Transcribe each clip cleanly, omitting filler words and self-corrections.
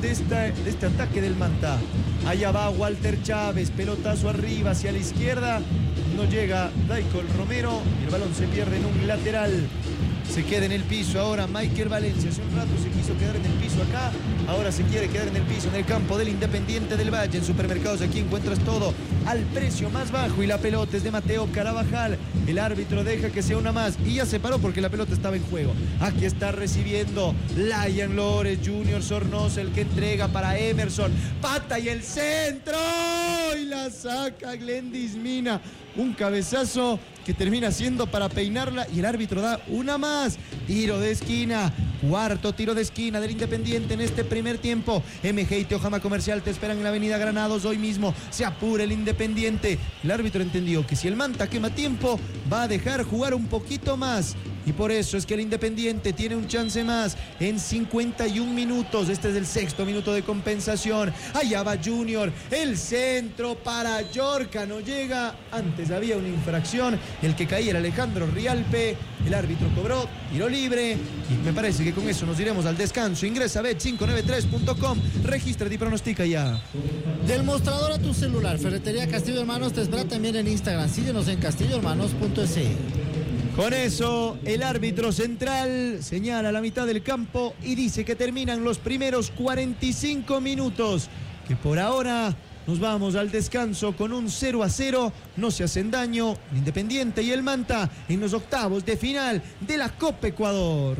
de este ataque del Manta. Allá va Walter Chávez, pelotazo arriba hacia la izquierda. No llega Daicol Romero y el balón se pierde en un lateral. Se queda en el piso ahora Michael Valencia. Hace un rato se quiso quedar en el piso acá. Ahora se quiere quedar en el piso en el campo del Independiente del Valle. En Supermercados aquí encuentras todo al precio más bajo. Y la pelota es de Mateo Carabajal. El árbitro deja que sea una más. Y ya se paró porque la pelota estaba en juego. Aquí está recibiendo Lion Lores Junior Sornosa, el que entrega para Emerson. Pata y el centro. Y la saca Glendis Mina. Un cabezazo que termina siendo para peinarla y el árbitro da una más. Tiro de esquina, cuarto tiro de esquina del Independiente en este primer tiempo. MG y Teojama Comercial te esperan en la avenida Granados hoy mismo. Se apura el Independiente. El árbitro entendió que si el Manta quema tiempo va a dejar jugar un poquito más. Y por eso es que el Independiente tiene un chance más en 51 minutos. Este es el sexto minuto de compensación. Allá va Junior. El centro para Yorca. No llega. Antes había una infracción. El que caía era Alejandro Rialpe. El árbitro cobró tiro libre. Y me parece que con eso nos iremos al descanso. Ingresa a bet593.com. Registra y pronostica ya. Del mostrador a tu celular. Ferretería Castillo Hermanos te espera también en Instagram. Síguenos en castillohermanos.es. Con eso, el árbitro central señala la mitad del campo y dice que terminan los primeros 45 minutos. Que por ahora nos vamos al descanso con un 0-0. No se hacen daño el Independiente y el Manta en los octavos de final de la Copa Ecuador.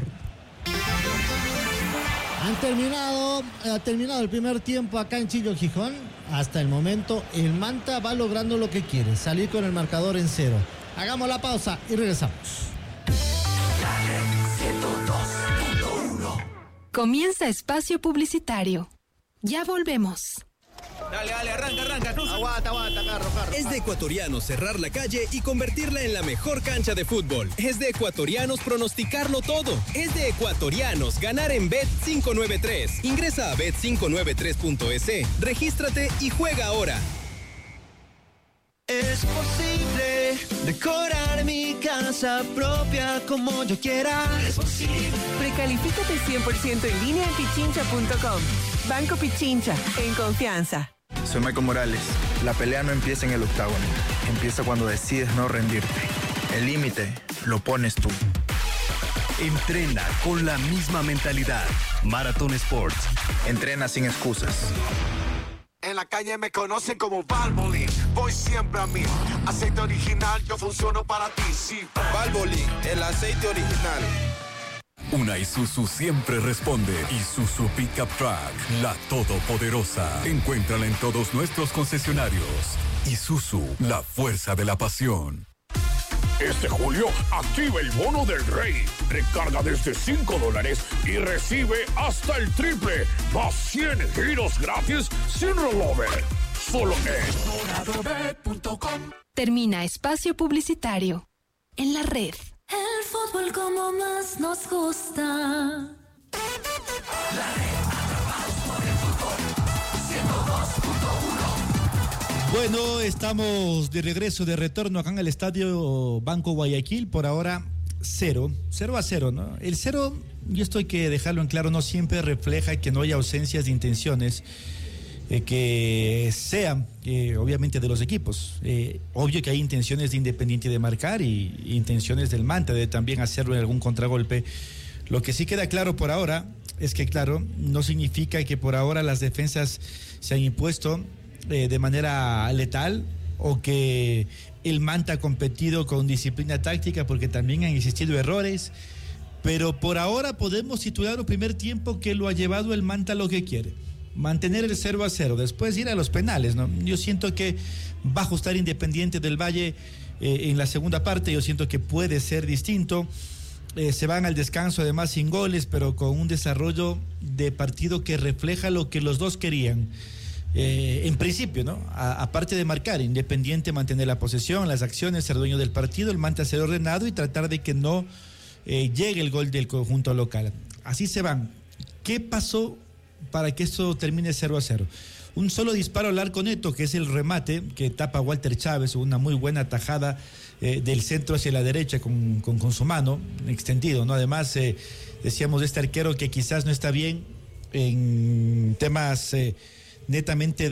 Ha terminado el primer tiempo acá en Chillo, Gijón. Hasta el momento, el Manta va logrando lo que quiere, salir con el marcador en 0. Hagamos la pausa y regresamos. Comienza espacio publicitario. Ya volvemos. Dale, arranca, Cruz. Aguanta, carro. Es de ecuatorianos cerrar la calle y convertirla en la mejor cancha de fútbol. Es de ecuatorianos pronosticarlo todo. Es de ecuatorianos ganar en Bet593. Ingresa a bet593.es, regístrate y juega ahora. Es posible decorar mi casa propia como yo quiera. Es posible. Precalifícate 100% en línea en pichincha.com. Banco Pichincha, en confianza. Soy Michael Morales. La pelea no empieza en el octágono. Empieza cuando decides no rendirte. El límite lo pones tú. Entrena con la misma mentalidad. Marathon Sports. Entrena sin excusas. En la calle me conocen como Valvoline. Voy siempre a mí. Aceite original, yo funciono para ti, sí. Valvoline, el aceite original. Una Isuzu siempre responde. Isuzu Pickup Truck, la todopoderosa. Encuéntrala en todos nuestros concesionarios. Isuzu, la fuerza de la pasión. Este julio, activa el bono del rey. Recarga desde $5 y recibe hasta el triple. Más 100 giros gratis sin rollover. Solo en doradobet.com. Termina espacio publicitario. En la red. El fútbol como más nos gusta. La red, atrapados por el fútbol. 102.1. Bueno, estamos de regreso, de retorno acá en el estadio Banco Guayaquil. Por ahora, 0-0, ¿no? El 0, y esto hay que dejarlo en claro, no siempre refleja que no haya ausencias de intenciones que sean, obviamente, de los equipos. Obvio que hay intenciones de Independiente de marcar y intenciones del Manta de también hacerlo en algún contragolpe. Lo que sí queda claro por ahora es que, claro, no significa que por ahora las defensas se han impuesto de manera letal o que el Manta ha competido con disciplina táctica, porque también han existido errores, pero por ahora podemos titular un primer tiempo que lo ha llevado el Manta a lo que quiere, mantener el 0-0, después ir a los penales, ¿no? Yo siento que va a ajustar Independiente del Valle en la segunda parte. Yo siento que puede ser distinto. Se van al descanso además sin goles, pero con un desarrollo de partido que refleja lo que los dos querían. En principio, ¿no? Aparte de marcar, Independiente mantener la posesión, las acciones, ser dueño del partido, el Manta ser ordenado y tratar de que no llegue el gol del conjunto local. Así se van. ¿Qué pasó para que esto termine 0-0? Un solo disparo al arco neto, que es el remate que tapa Walter Chávez, una muy buena tajada del centro hacia la derecha con su mano extendido, ¿no? Además, decíamos de este arquero que quizás no está bien en temas netamente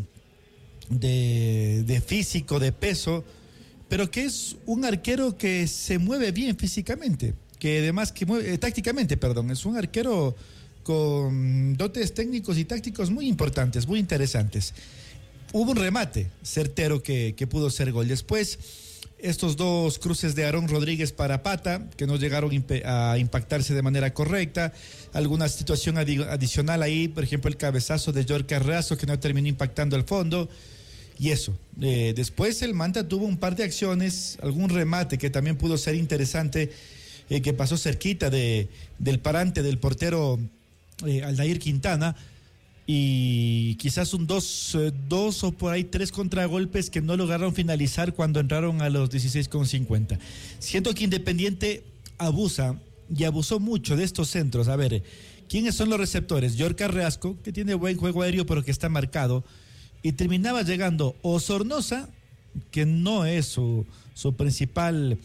de físico, de peso, pero que es un arquero que se mueve bien físicamente, que además que tácticamente, perdón, es un arquero con dotes técnicos y tácticos muy importantes, muy interesantes. Hubo un remate certero que pudo ser gol. Después, estos dos cruces de Aarón Rodríguez para Pata, que no llegaron a impactarse de manera correcta. Alguna situación adicional ahí, por ejemplo, el cabezazo de York Carrasco, que no terminó impactando al fondo. Y eso. Después el Manta tuvo un par de acciones, algún remate que también pudo ser interesante, que pasó cerquita del parante del portero Aldair Quintana. Y quizás dos o por ahí 3 contragolpes que no lograron finalizar cuando entraron a los 16:50. Siento que Independiente abusa y abusó mucho de estos centros. A ver, ¿quiénes son los receptores? York Carrasco, que tiene buen juego aéreo pero que está marcado, y terminaba llegando o Sornosa, que no es su principal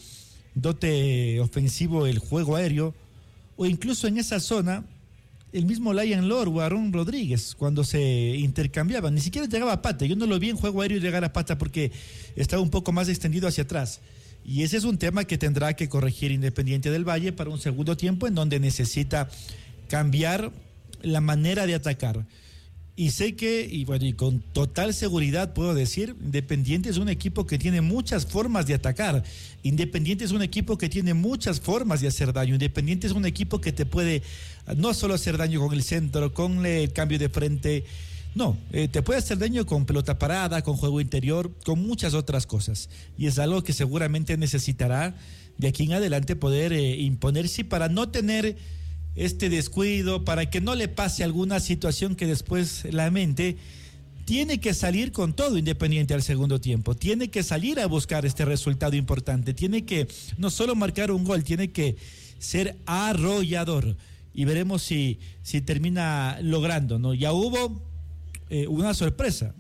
dote ofensivo el juego aéreo, o incluso en esa zona el mismo Lion Lord o Aarón Rodríguez, cuando se intercambiaban. Ni siquiera llegaba a Pata. Yo no lo vi en juego aéreo llegar a Pata porque estaba un poco más extendido hacia atrás. Y ese es un tema que tendrá que corregir Independiente del Valle para un segundo tiempo en donde necesita cambiar la manera de atacar. Y sé que, y con total seguridad puedo decir, Independiente es un equipo que tiene muchas formas de atacar. Independiente es un equipo que tiene muchas formas de hacer daño. Independiente es un equipo que te puede no solo hacer daño con el centro, con el cambio de frente, no, te puede hacer daño con pelota parada, con juego interior, con muchas otras cosas. Y es algo que seguramente necesitará de aquí en adelante poder imponerse para no tener este descuido, para que no le pase alguna situación que después lamente. Tiene que salir con todo Independiente al segundo tiempo, tiene que salir a buscar este resultado importante, tiene que no solo marcar un gol, tiene que ser arrollador, y veremos si termina logrando, ¿no? Ya hubo una sorpresa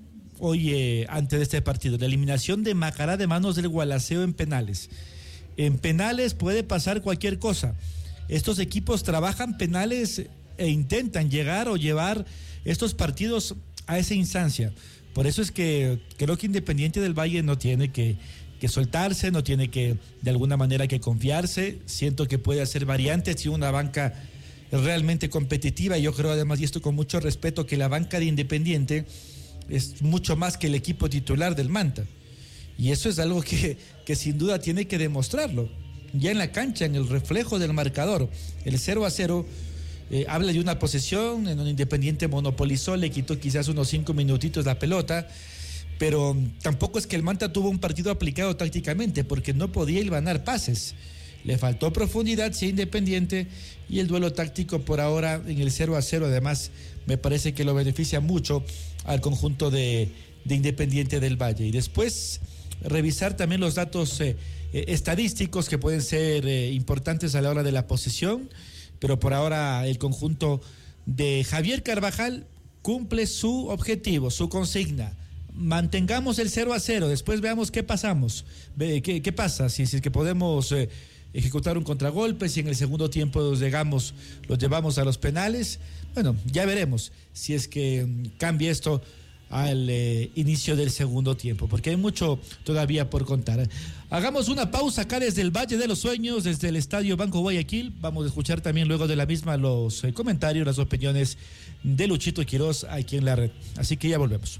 hoy antes de este partido, la eliminación de Macará de manos del Gualaceo en penales. En penales puede pasar cualquier cosa. Estos equipos trabajan penales e intentan llegar o llevar estos partidos a esa instancia. Por eso es que creo que Independiente del Valle no tiene que soltarse, no tiene que de alguna manera que confiarse. Siento que puede hacer variantes y una banca realmente competitiva. Yo creo además, y esto con mucho respeto, que la banca de Independiente es mucho más que el equipo titular del Manta. Y eso es algo que sin duda tiene que demostrarlo. Ya en la cancha, en el reflejo del marcador, el 0-0 habla de una posesión en donde Independiente monopolizó, le quitó quizás unos 5 minutitos la pelota, pero tampoco es que el Manta tuvo un partido aplicado tácticamente, porque no podía hilvanar pases. Le faltó profundidad, sí, Independiente, y el duelo táctico por ahora en el 0-0, además, me parece que lo beneficia mucho al conjunto de Independiente del Valle. Y después revisar también los datos estadísticos que pueden ser importantes a la hora de la posesión, pero por ahora el conjunto de Javier Carvajal cumple su objetivo, su consigna. Mantengamos el 0-0, después veamos qué pasamos, qué pasa, si es que podemos ejecutar un contragolpe, si en el segundo tiempo los llevamos a los penales. Bueno, ya veremos si es que cambia esto al inicio del segundo tiempo, porque hay mucho todavía por contar. Hagamos una pausa acá desde el Valle de los Sueños, desde el Estadio Banco Guayaquil. Vamos a escuchar también luego de la misma los comentarios, las opiniones de Luchito Quiroz aquí en la red. Así que ya volvemos.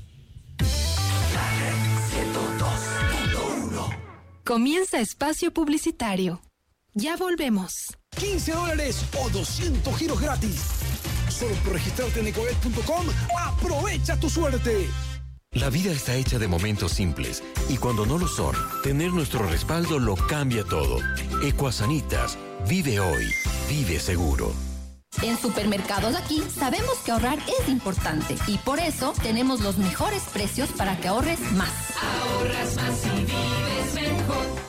Comienza espacio publicitario. Ya volvemos. $15 o 200 giros gratis. Solo por registrarte en Ecoet.com, aprovecha tu suerte. La vida está hecha de momentos simples y cuando no lo son, tener nuestro respaldo lo cambia todo. Ecuasanitas, vive hoy, vive seguro. En Supermercados Aquí sabemos que ahorrar es importante y por eso tenemos los mejores precios para que ahorres más. Ahorras más y vives mejor.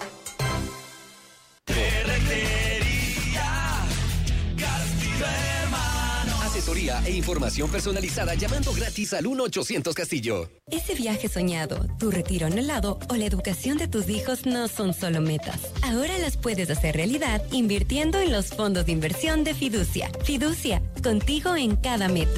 asesoría e información personalizada llamando gratis al 1-800 Castillo. Ese viaje soñado, tu retiro anhelado o la educación de tus hijos no son solo metas. Ahora las puedes hacer realidad invirtiendo en los fondos de inversión de Fiducia. Fiducia, contigo en cada meta.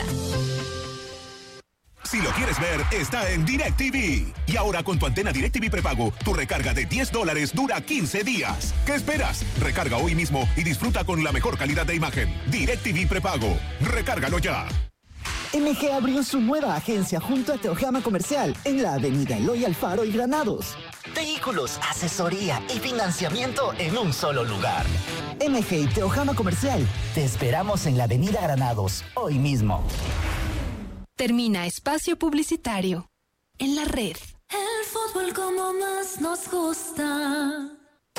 Si lo quieres ver, está en DirecTV. Y ahora con tu antena DirecTV prepago, tu recarga de $10 dura 15 días. ¿Qué esperas? Recarga hoy mismo y disfruta con la mejor calidad de imagen. DirecTV prepago. Recárgalo ya. MG abrió su nueva agencia junto a Teojama Comercial en la avenida Eloy Alfaro y Granados. Vehículos, asesoría y financiamiento en un solo lugar. MG y Teojama Comercial. Te esperamos en la avenida Granados, hoy mismo. Termina espacio publicitario. En la red. El fútbol como más nos gusta.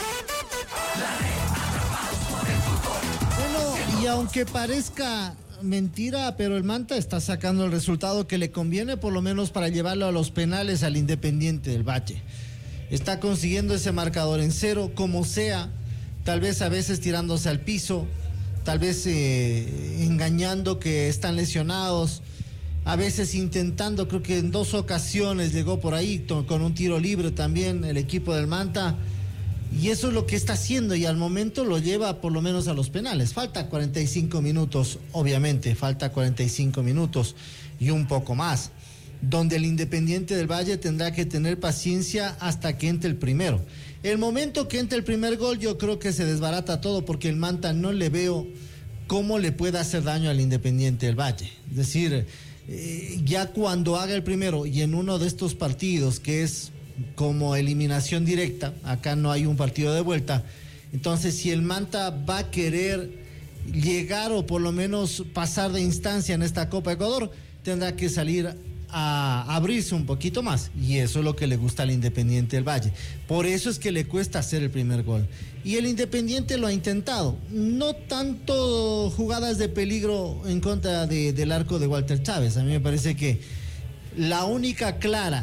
Bueno, y aunque parezca mentira, pero el Manta está sacando el resultado que le conviene, por lo menos para llevarlo a los penales al Independiente del Valle. Está consiguiendo ese marcador en 0, como sea, tal vez a veces tirándose al piso, tal vez engañando que están lesionados, a veces intentando, creo que en 2 ocasiones llegó por ahí con un tiro libre también el equipo del Manta, y eso es lo que está haciendo, y al momento lo lleva por lo menos a los penales. Falta 45 minutos, obviamente, falta 45 minutos y un poco más, donde el Independiente del Valle tendrá que tener paciencia hasta que entre el primero. El momento que entre el primer gol, yo creo que se desbarata todo, porque el Manta no le veo cómo le pueda hacer daño al Independiente del Valle. Es decir, ya cuando haga el primero y en uno de estos partidos que es como eliminación directa, acá no hay un partido de vuelta, entonces si el Manta va a querer llegar o por lo menos pasar de instancia en esta Copa Ecuador, tendrá que salir a abrirse un poquito más, y eso es lo que le gusta al Independiente del Valle. Por eso es que le cuesta hacer el primer gol, y el Independiente lo ha intentado, no tanto jugadas de peligro en contra del arco de Walter Chávez. A mí me parece que la única clara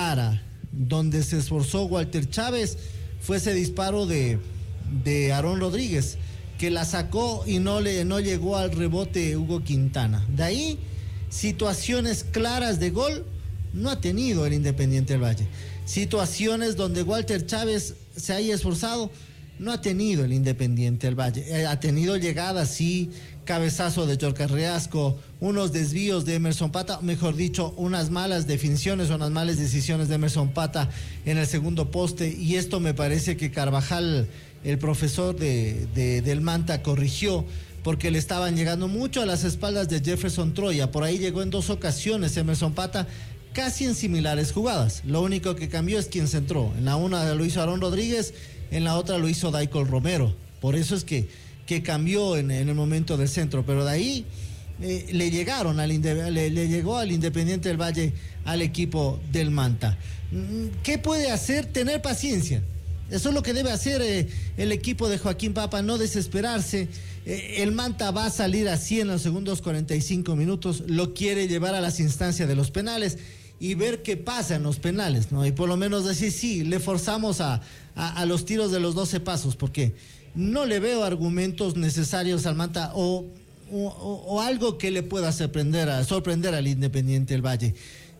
donde se esforzó Walter Chávez fue ese disparo de Aarón Rodríguez, que la sacó y no llegó al rebote Hugo Quintana. De ahí, situaciones claras de gol no ha tenido el Independiente del Valle. Situaciones donde Walter Chávez se haya esforzado, no ha tenido el Independiente del Valle. Ha tenido llegadas, sí, cabezazo de Yorka Reasco, unos desvíos de Emerson Pata, mejor dicho, unas malas definiciones o unas malas decisiones de Emerson Pata en el segundo poste, y esto me parece que Carvajal, el profesor del Manta, corrigió, porque le estaban llegando mucho a las espaldas de Jefferson Troya. Por ahí llegó en 2 ocasiones Emerson Pata, casi en similares jugadas. Lo único que cambió es quién centró. En la una lo hizo Aarón Rodríguez, en la otra lo hizo Daikol Romero. Por eso es que cambió en el momento del centro, pero de ahí le llegó al Independiente del Valle, al equipo del Manta. ¿Qué puede hacer? Tener paciencia. Eso es lo que debe hacer el equipo de Joaquín Papa, no desesperarse. El Manta va a salir así en los segundos 45 minutos, lo quiere llevar a las instancias de los penales y ver qué pasa en los penales, ¿no? Y por lo menos decir, sí, le forzamos a los tiros de los 12 pasos, porque no le veo argumentos necesarios al Manta o algo que le pueda sorprender al Independiente del Valle.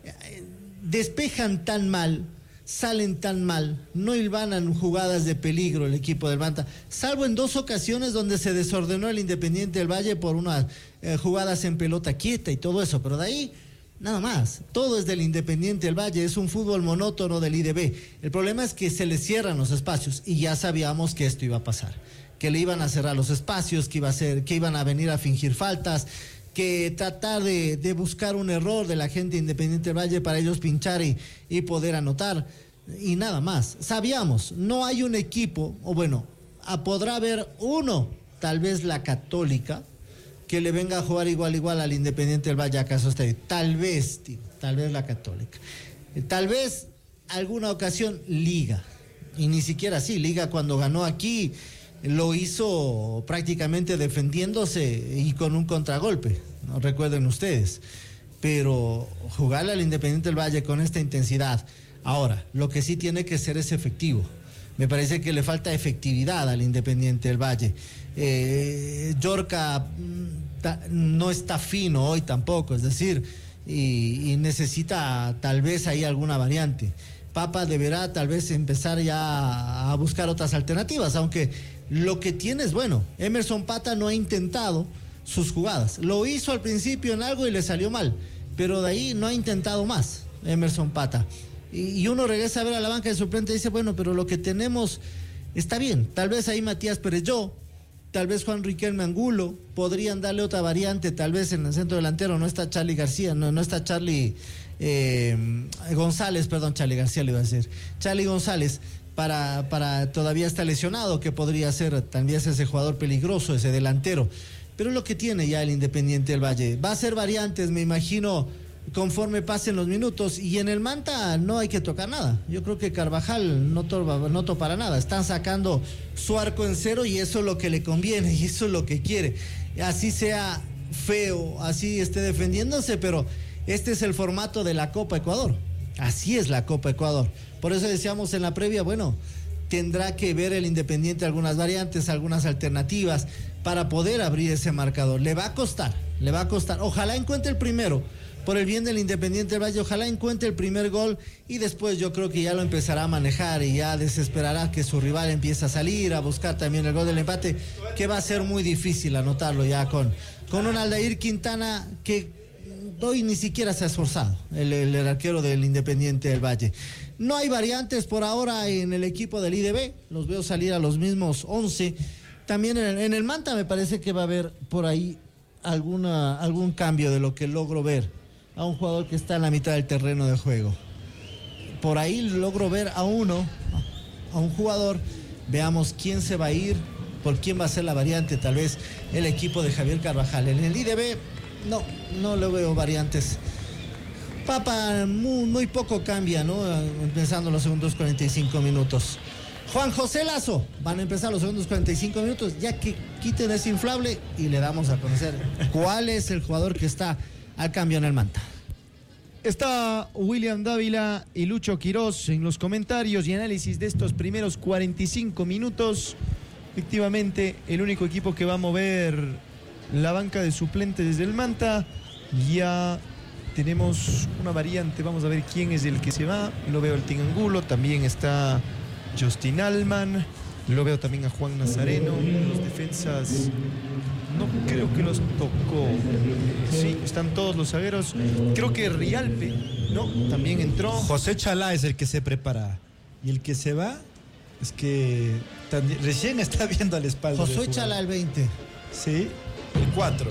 Despejan tan mal, salen tan mal, no hilvanan jugadas de peligro el equipo del Manta, salvo en 2 ocasiones donde se desordenó el Independiente del Valle por unas jugadas en pelota quieta y todo eso, pero de ahí nada más. Todo es del Independiente del Valle, es un fútbol monótono del IDB. El problema es que se le cierran los espacios, y ya sabíamos que esto iba a pasar, que le iban a cerrar los espacios, que iban a venir a fingir faltas, que tratar de buscar un error de la gente Independiente del Valle para ellos pinchar y poder anotar, y nada más. Sabíamos, no hay un equipo, o bueno, podrá haber uno, tal vez la Católica, que le venga a jugar igual al Independiente del Valle, acaso esté, tal vez la Católica, tal vez alguna ocasión Liga, y ni siquiera así. Liga, cuando ganó aquí, lo hizo prácticamente defendiéndose y con un contragolpe, ¿no? Recuerden ustedes, pero jugarle al Independiente del Valle con esta intensidad, ahora, lo que sí tiene que ser es efectivo. Me parece que le falta efectividad al Independiente del Valle. Yorka no está fino hoy tampoco, es decir, y necesita tal vez ahí alguna variante. Papa deberá tal vez empezar ya a buscar otras alternativas, aunque lo que tiene es bueno. Emerson Pata no ha intentado sus jugadas. Lo hizo al principio en algo y le salió mal, pero de ahí no ha intentado más Emerson Pata. Y uno regresa a ver a la banca de suplente y dice, bueno, pero lo que tenemos está bien. Tal vez ahí Matías Pereyó, tal vez Juan Riquelme Angulo, podrían darle otra variante, tal vez en el centro delantero no está Charly García, no está Charly González, perdón, Charly García le iba a decir, Charly González, para todavía está lesionado, que podría ser también ese jugador peligroso, ese delantero. Pero es lo que tiene ya el Independiente del Valle. Va a ser variantes, me imagino, conforme pasen los minutos, y en el Manta no hay que tocar nada. Yo creo que Carvajal no topará nada. Están sacando su arco en cero y eso es lo que le conviene y eso es lo que quiere. Así sea feo, así esté defendiéndose, pero este es el formato de la Copa Ecuador. Así es la Copa Ecuador. Por eso decíamos en la previa, bueno, tendrá que ver el Independiente algunas variantes, algunas alternativas para poder abrir ese marcador. Le va a costar. Ojalá encuentre el primero. Por el bien del Independiente del Valle, ojalá encuentre el primer gol y después yo creo que ya lo empezará a manejar y ya desesperará que su rival empiece a salir, a buscar también el gol del empate, que va a ser muy difícil anotarlo ya con un Aldair Quintana que hoy ni siquiera se ha esforzado, el arquero del Independiente del Valle. No hay variantes por ahora en el equipo del IDB, los veo salir a los mismos 11. También en el Manta me parece que va a haber por ahí algún cambio de lo que logro ver a un jugador que está en la mitad del terreno de juego. Por ahí logro ver a un jugador. Veamos quién se va a ir, por quién va a ser la variante, tal vez el equipo de Javier Carvajal. En el IDB no le veo variantes. Papa muy poco cambia, ¿no? Empezando los segundos 45 minutos. Juan José Lazo, van a empezar los segundos 45 minutos, ya que quiten ese inflable y le damos a conocer cuál es el jugador que está al cambio en el Manta. Está William Dávila y Lucho Quirós en los comentarios y análisis de estos primeros 45 minutos. Efectivamente, el único equipo que va a mover la banca de suplentes desde el Manta. Ya tenemos una variante, vamos a ver quién es el que se va. Lo veo el Tingangulo, también está Justin Allman, lo veo también a Juan Nazareno. Los defensas no creo que los tocó. Sí, están todos los zagueros. Creo que Rialpe, ¿no? También entró. José Chalá es el que se prepara. Y el que se va es que recién está viendo al espalda. José Chalá el 20. Sí, el 4.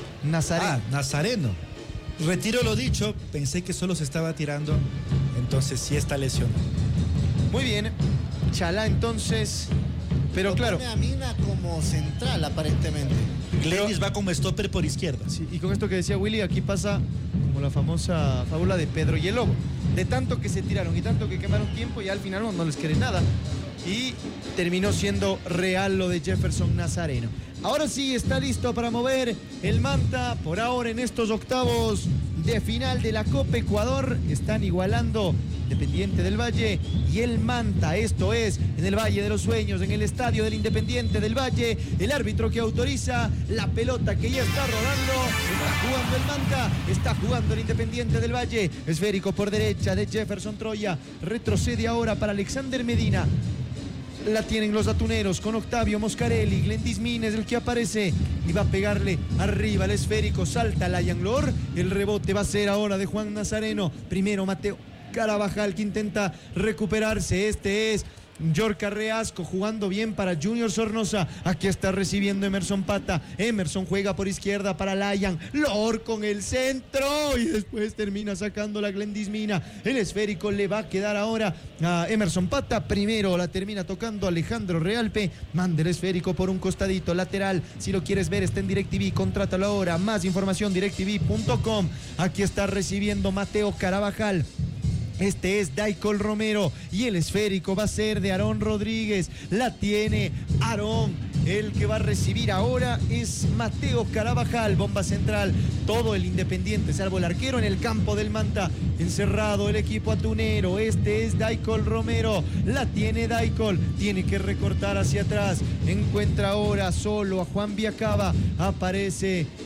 Nazareno. Retiro lo dicho, pensé que solo se estaba tirando, entonces sí está lesionado. Muy bien, Chalá entonces, pero lo claro. Pone a Mina como central aparentemente. Glenis va como stopper por izquierda. Sí, y con esto que decía Willy, aquí pasa como la famosa fábula de Pedro y el Lobo. De tanto que se tiraron y tanto que quemaron tiempo y al final no les quiere nada. Y terminó siendo real lo de Jefferson Nazareno. Ahora sí está listo para mover el Manta. Por ahora en estos octavos de final de la Copa Ecuador están igualando Independiente del Valle y el Manta. Esto es en el Valle de los Sueños, en el estadio del Independiente del Valle. El árbitro que autoriza la pelota que ya está rodando. Está jugando el Manta, está jugando el Independiente del Valle. Esférico por derecha de Jefferson Troya. Retrocede ahora para Alexander Medina. La tienen los atuneros con Octavio Moscarelli. Glendis Min es el que aparece y va a pegarle arriba el esférico. Salta Layan Lor. El rebote va a ser ahora de Juan Nazareno. Primero Mateo Carabajal que intenta recuperarse. Este es Yorka Reasco jugando bien para Junior Sornosa. Aquí está recibiendo Emerson Pata. Emerson juega por izquierda para Layan Lor con el centro y después termina sacando la Glendis Mina. El esférico le va a quedar ahora a Emerson Pata. Primero la termina tocando Alejandro Realpe. Manda el esférico por un costadito lateral. Si lo quieres ver está en DirecTV, contrátalo ahora. Más información directv.com. Aquí está recibiendo Mateo Carabajal. Este es Daicol Romero y el esférico va a ser de Aarón Rodríguez. La tiene Aarón. El que va a recibir ahora es Mateo Carabajal. Bomba central. Todo el Independiente, salvo el arquero en el campo del Manta. Encerrado el equipo atunero. Este es Daicol Romero. La tiene Daicol. Tiene que recortar hacia atrás. Encuentra ahora solo a Juan Viacaba. Aparece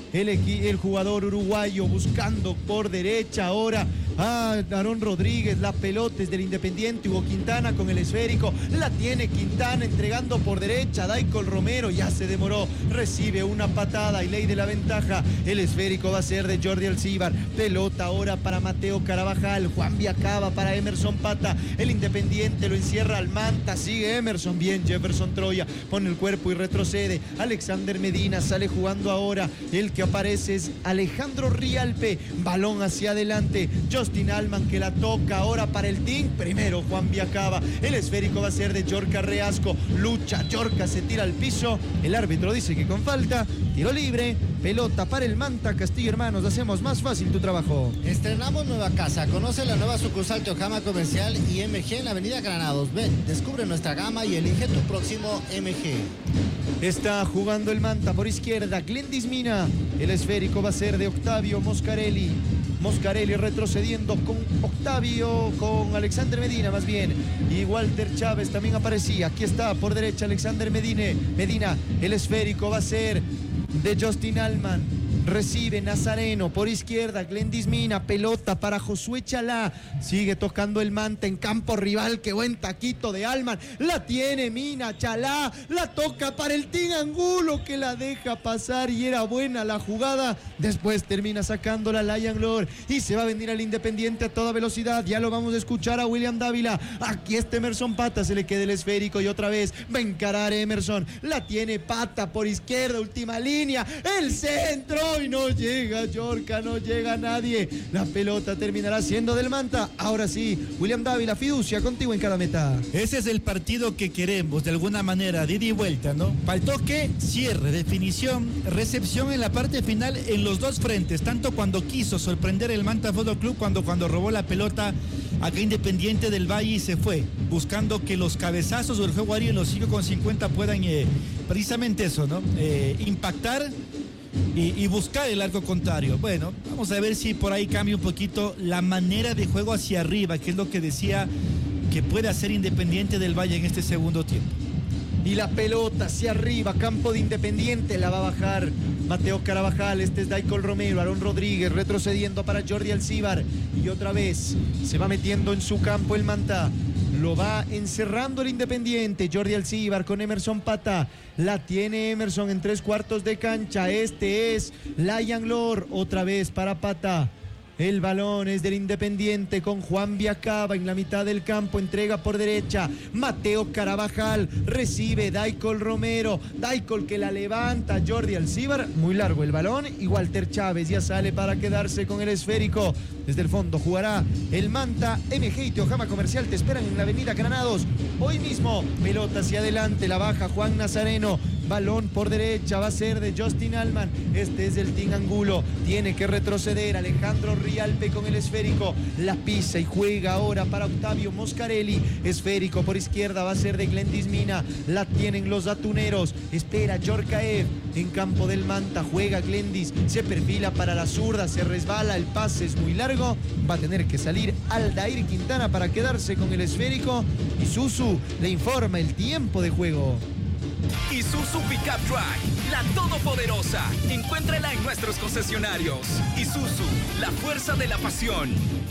el jugador uruguayo buscando por derecha ahora a Aarón Rodríguez. La pelota es del Independiente. Hugo Quintana con el esférico. La tiene Quintana entregando por derecha. Daicol Romero ya se demoró. Recibe una patada y ley de la ventaja. El esférico va a ser de Jordi Alcíbar. Pelota ahora para Mateo Carabajal. Juan Viacaba para Emerson Pata. El Independiente lo encierra al Manta. Sigue Emerson. Bien, Jefferson Troya pone el cuerpo y retrocede. Alexander Medina sale jugando ahora. El que aparece es Alejandro Rialpe. Balón hacia adelante. Justin Alman que la toca ahora para el team. Primero Juan Viacaba. El esférico va a ser de Yorka Reasco. Lucha, Yorka se tira al piso. El árbitro dice que con falta. Tiro libre. Pelota para el Manta. Castillo Hermanos, hacemos más fácil tu trabajo. Estrenamos nueva casa. Conoce la nueva sucursal Teojama Comercial y MG en la avenida Granados. Ven, descubre nuestra gama y elige tu próximo MG. Está jugando el Manta por izquierda. Glendis Mina. El esférico va a ser de Octavio Moscarelli. Moscarelli retrocediendo con Octavio, con Alexander Medina más bien. Y Walter Chávez también aparecía. Aquí está por derecha Alexander Medina. El esférico va a ser de Justin Alman. Recibe Nazareno por izquierda, Glendis Mina, pelota para Josué Chalá. Sigue tocando el Manta en campo rival. Qué buen taquito de Alman. La tiene Mina, Chalá. La toca para el Team Angulo que la deja pasar y era buena la jugada. Después termina sacándola Lion Lord y se va a venir al Independiente a toda velocidad. Ya lo vamos a escuchar a William Dávila. Aquí está Emerson Pata, se le queda el esférico y otra vez va a encarar Emerson. La tiene Pata por izquierda, última línea. El centro. Y no llega Yorka, no llega nadie. La pelota terminará siendo del Manta. Ahora sí, William Dávila, fiducia contigo en cada meta. Ese es el partido que queremos, de alguna manera, de ida y vuelta, ¿no? Para el toque, cierre, definición, recepción en la parte final en los dos frentes, tanto cuando quiso sorprender el Manta Fútbol Club, cuando robó la pelota acá Independiente del Valle y se fue, buscando que los cabezazos del juego aéreo en los 5,50 puedan precisamente eso, ¿no? Impactar y buscar el arco contrario. Bueno, vamos a ver si por ahí cambia un poquito la manera de juego hacia arriba, que es lo que decía que puede hacer Independiente del Valle en este segundo tiempo. Y la pelota hacia arriba, campo de Independiente, la va a bajar Mateo Carabajal. Este es Daicol Romero, Aarón Rodríguez retrocediendo para Jordi Alcíbar. Y otra vez se va metiendo en su campo el Manta. Lo va encerrando el Independiente. Jordi Alcíbar con Emerson Pata. La tiene Emerson en 3/4 de cancha. Este es Lion Lord. Otra vez para Pata. El balón es del Independiente con Juan Viacaba en la mitad del campo. Entrega por derecha. Mateo Carabajal recibe Daicol Romero. Daicol que la levanta. Jordi Alcíbar. Muy largo el balón. Y Walter Chávez ya sale para quedarse con el esférico. Desde el fondo jugará el Manta. MG y Teojama Comercial te esperan en la avenida Granados. Hoy mismo. Pelota hacia adelante. La baja Juan Nazareno. Balón por derecha va a ser de Justin Alman. Este es del Team Angulo. Tiene que retroceder Alejandro Rialpe con el esférico. La pisa y juega ahora para Octavio Moscarelli. Esférico por izquierda va a ser de Glendis Mina. La tienen los atuneros. Espera Yorkaev en campo del Manta. Juega Glendis. Se perfila para la zurda. Se resbala. El pase es muy largo. Va a tener que salir Aldair Quintana para quedarse con el esférico. Y Susu le informa el tiempo de juego. Isuzu Pickup Truck, la todopoderosa. Encuéntrala en nuestros concesionarios. Isuzu, la fuerza de la pasión.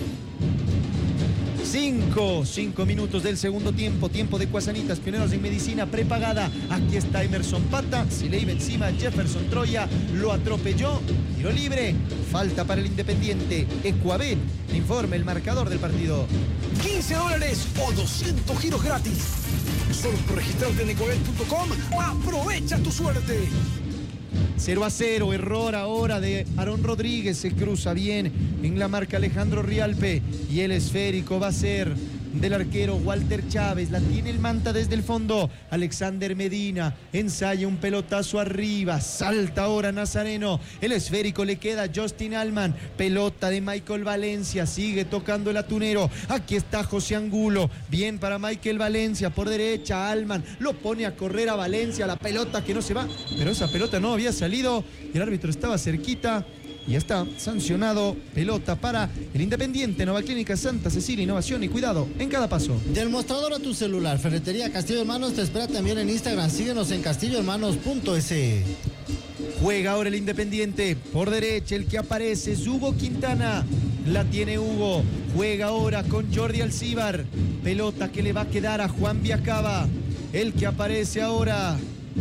5 minutos del segundo tiempo. Tiempo de Cuasanitas, pioneros en medicina prepagada. Aquí está Emerson Pata. Se le iba encima Jefferson Troya. Lo atropelló. Tiro libre. Falta para el Independiente. Ecuabet informe el marcador del partido. $15 o 200 giros gratis. Solo por registrarte en ecuabet.com. Aprovecha tu suerte. 0-0, error ahora de Aarón Rodríguez, se cruza bien en la marca Alejandro Rialpe y el esférico va a ser del arquero Walter Chávez. La tiene el Manta desde el fondo. Alexander Medina ensaya un pelotazo arriba. Salta ahora Nazareno. El esférico le queda a Justin Alman. Pelota de Michael Valencia. Sigue tocando el atunero. Aquí está José Angulo. Bien para Michael Valencia. Por derecha Alman. Lo pone a correr a Valencia. La pelota que no se va. Pero esa pelota no había salido. El árbitro estaba cerquita. Y ya está sancionado. Pelota para el Independiente. Nueva Clínica Santa Cecilia. Innovación y cuidado en cada paso. Del mostrador a tu celular. Ferretería Castillo Hermanos te espera también en Instagram. Síguenos en castillohermanos.es. Juega ahora el Independiente. Por derecha el que aparece es Hugo Quintana. La tiene Hugo. Juega ahora con Jordi Alcíbar. Pelota que le va a quedar a Juan Viacaba. El que aparece ahora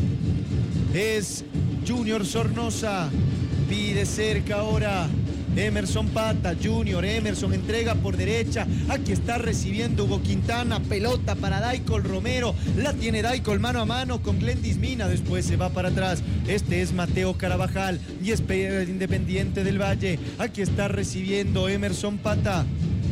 es Junior Sornosa. Pide cerca ahora Emerson Pata, Junior, Emerson entrega por derecha, aquí está recibiendo Hugo Quintana, pelota para Daicol Romero, la tiene Daicol mano a mano con Glendis Mina, después se va para atrás, este es Mateo Carabajal y espera el Independiente del Valle, aquí está recibiendo Emerson Pata.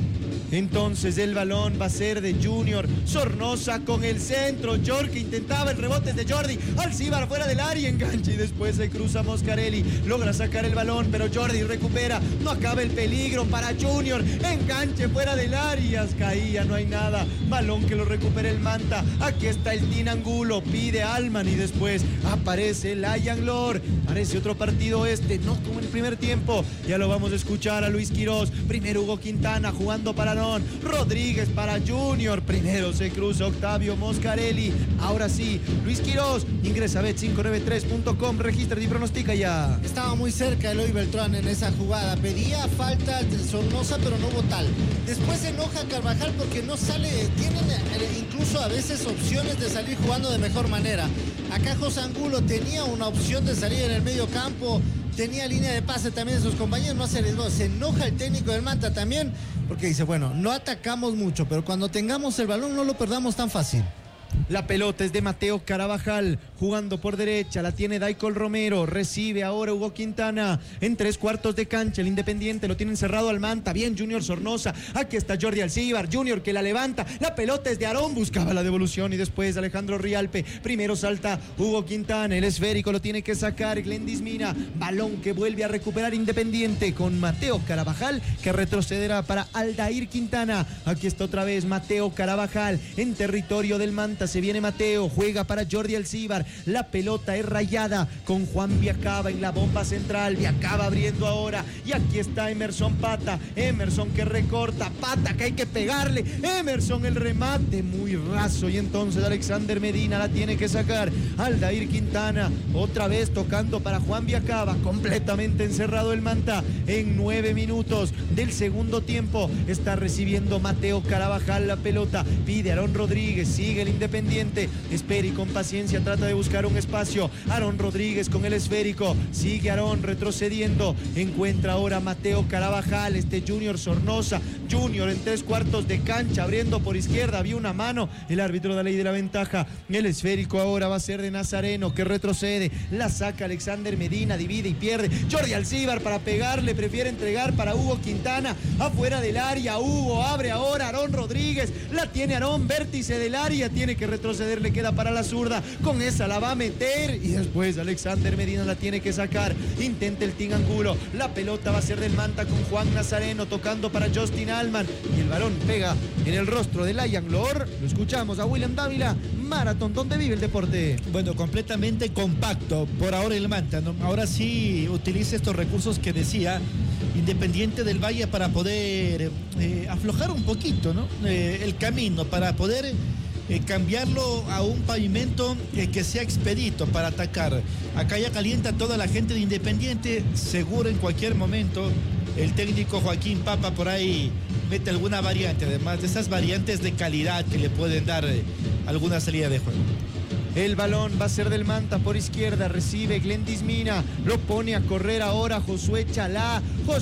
Entonces el balón va a ser de Junior Sornosa con el centro. Jorge intentaba el rebote de Jordi. Alcíbar fuera del área, engancha y después se cruza Moscarelli. Logra sacar el balón, pero Jordi recupera. No acaba el peligro para Junior. Enganche fuera del área. Caía, no hay nada. Balón que lo recupera el Manta. Aquí está el Tin Angulo. Pide Alman y después aparece Layan Lor. Parece otro partido no como el primer tiempo. Ya lo vamos a escuchar a Luis Quirós. Primero Hugo Quintana jugando para Rodríguez para Junior. Primero se cruza Octavio Moscarelli. Ahora sí, Luis Quirós ingresa a bet593.com, registra y pronostica ya. Estaba muy cerca Eloy Beltrán en esa jugada. Pedía falta de Sornosa, pero no hubo tal. Después se enoja Carvajal porque no sale. Tienen incluso a veces opciones de salir jugando de mejor manera. Acá José Angulo tenía una opción de salir en el medio campo. Tenía línea de pase también de sus compañeros, no se arriesgó. Se enoja el técnico del Manta también, porque dice, bueno, no atacamos mucho, pero cuando tengamos el balón no lo perdamos tan fácil. La pelota es de Mateo Carabajal, jugando por derecha, la tiene Daicol Romero, recibe ahora Hugo Quintana, en 3/4 de cancha, el Independiente lo tiene encerrado al Manta, bien Junior Sornosa, aquí está Jordi Alcíbar, Junior que la levanta, la pelota es de Aarón, buscaba la devolución y después Alejandro Rialpe, primero salta Hugo Quintana, el esférico lo tiene que sacar Glendis Mina, balón que vuelve a recuperar Independiente con Mateo Carabajal, que retrocederá para Aldair Quintana, aquí está otra vez Mateo Carabajal, en territorio del Manta, se viene Mateo, juega para Jordi Alcíbar, la pelota es rayada con Juan Viacaba en la bomba central, Viacaba abriendo ahora y aquí está Emerson Pata, Emerson que recorta, Pata que hay que pegarle, Emerson el remate muy raso y entonces Alexander Medina la tiene que sacar, Aldair Quintana otra vez tocando para Juan Viacaba, completamente encerrado el Manta en 9 minutos del segundo tiempo, está recibiendo Mateo Carabajal la pelota, pide Aarón Rodríguez, sigue el Independiente, espera y con paciencia trata de buscar un espacio, Aarón Rodríguez con el esférico, sigue Aarón retrocediendo, encuentra ahora Mateo Carabajal, Junior Sornosa, Junior en 3/4 de cancha, abriendo por izquierda, había una mano, el árbitro da ley de la ventaja, el esférico ahora va a ser de Nazareno, que retrocede, la saca Alexander Medina, divide y pierde, Jordi Alcíbar para pegarle, prefiere entregar para Hugo Quintana, afuera del área, Hugo abre ahora, Aarón Rodríguez, la tiene Aarón, vértice del área, tiene que retroceder, le queda para la zurda, con esa la va a meter y después Alexander Medina la tiene que sacar, intenta el Tin Angulo, la pelota va a ser del Manta con Juan Nazareno tocando para Justin Alman y el balón pega en el rostro de Layan Lor, lo escuchamos a William Dávila, Maratón, ¿dónde vive el deporte? Bueno, completamente compacto, por ahora el Manta, ¿no? Ahora sí utiliza estos recursos que decía Independiente del Valle para poder aflojar un poquito, ¿no? El camino, para poder cambiarlo a un pavimento que sea expedito para atacar. Acá ya calienta toda la gente de Independiente, seguro en cualquier momento el técnico Joaquín Papa por ahí mete alguna variante, además de esas variantes de calidad que le pueden dar alguna salida de juego. El balón va a ser del Manta por izquierda, recibe Glendis Mina, lo pone a correr ahora Josué Chalá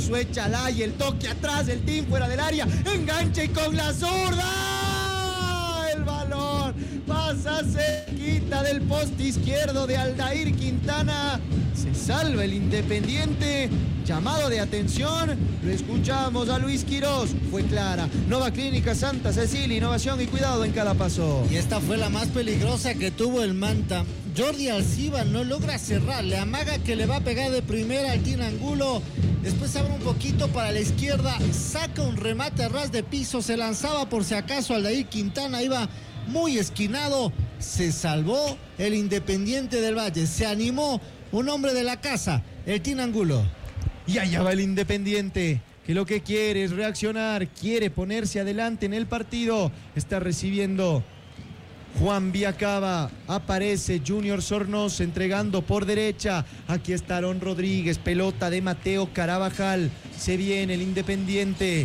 y el toque atrás, el team fuera del área, enganche con la zurda, el balón pasa cerquita del poste izquierdo de Aldair Quintana, se salva el Independiente, llamado de atención, lo escuchamos a Luis Quirós, fue clara, Nova Clínica Santa Cecilia, innovación y cuidado en cada paso. Y esta fue la más peligrosa que tuvo el Manta. Jordi Alcíbar no logra cerrar, le amaga que le va a pegar de primera al Tin Angulo, después abre un poquito para la izquierda, saca un remate a ras de piso, se lanzaba por si acaso Aldair Quintana, iba muy esquinado, se salvó el Independiente del Valle, se animó un hombre de la casa, el Tin Angulo. Y allá va el Independiente, que lo que quiere es reaccionar, quiere ponerse adelante en el partido, está recibiendo Juan Viacaba, aparece Junior Sornosa entregando por derecha. Aquí está Aarón Rodríguez, pelota de Mateo Carabajal. Se viene el Independiente.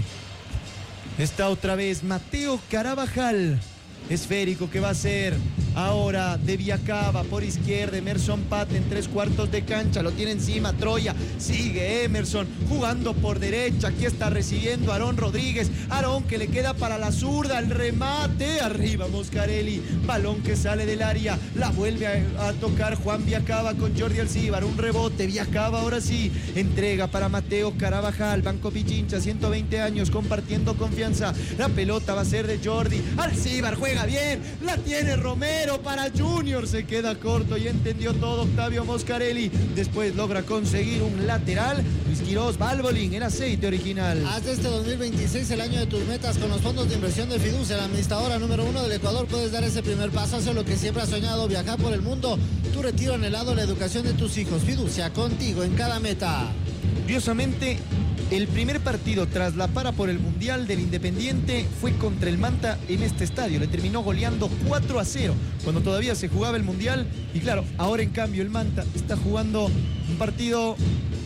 Está otra vez Mateo Carabajal. Esférico que va a ser ahora de Viacaba por izquierda. Emerson Pate en 3/4 de cancha. Lo tiene encima Troya. Sigue Emerson jugando por derecha. Aquí está recibiendo Aarón Rodríguez. Aarón que le queda para la zurda. El remate. Arriba Moscarelli. Balón que sale del área. La vuelve a tocar Juan Viacaba con Jordi Alcíbar. Un rebote. Viacaba ahora sí. Entrega para Mateo Carabajal. Banco Pichincha, 120 años compartiendo confianza. La pelota va a ser de Jordi. Alcíbar juega bien, la tiene Romero para Junior, se queda corto y entendió todo Octavio Moscarelli. Después logra conseguir un lateral. Luis Quirós, Valvoline, el aceite original. Haz de este 2026 el año de tus metas con los fondos de inversión de Fiducia, la administradora número 1 del Ecuador. Puedes dar ese primer paso hacia lo que siempre has soñado, viajar por el mundo. Tu retiro anhelado, la educación de tus hijos. Fiducia, contigo en cada meta. Curiosamente, el primer partido tras la para por el Mundial del Independiente fue contra el Manta en este estadio. Le terminó goleando 4-0 cuando todavía se jugaba el Mundial. Y claro, ahora en cambio el Manta está jugando un partido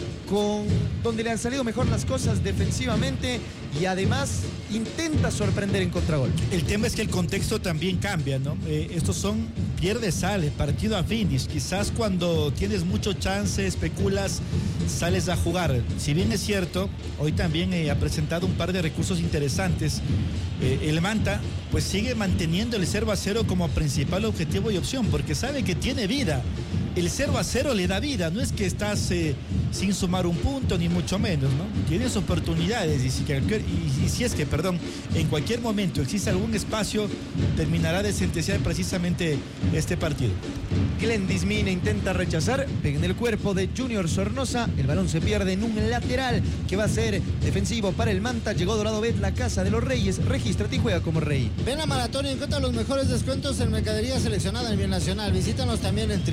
donde le han salido mejor las cosas defensivamente y además intenta sorprender en contragol. El tema es que el contexto también cambia, ¿no? Estos son pierde, sale, partido a finish. Quizás cuando tienes mucho chance, especulas, sales a jugar. Si bien es cierto, hoy también ha presentado un par de recursos interesantes. El Manta pues sigue manteniendo el 0-0 como principal objetivo y opción, porque sabe que tiene vida. El 0-0 le da vida, no es que estás sin sumar un punto, ni mucho menos, ¿no? Tienes oportunidades y si es que, en cualquier momento existe algún espacio, terminará de sentenciar precisamente este partido. Glendis Mina intenta rechazar, pega en el cuerpo de Junior Sornosa, el balón se pierde en un lateral que va a ser defensivo para el Manta. Llegó Dorado Bet, la casa de los reyes, regístrate y juega como rey. Ven a Maratón y encuentra los mejores descuentos en mercadería seleccionada a nivel nacional. Visítanos también en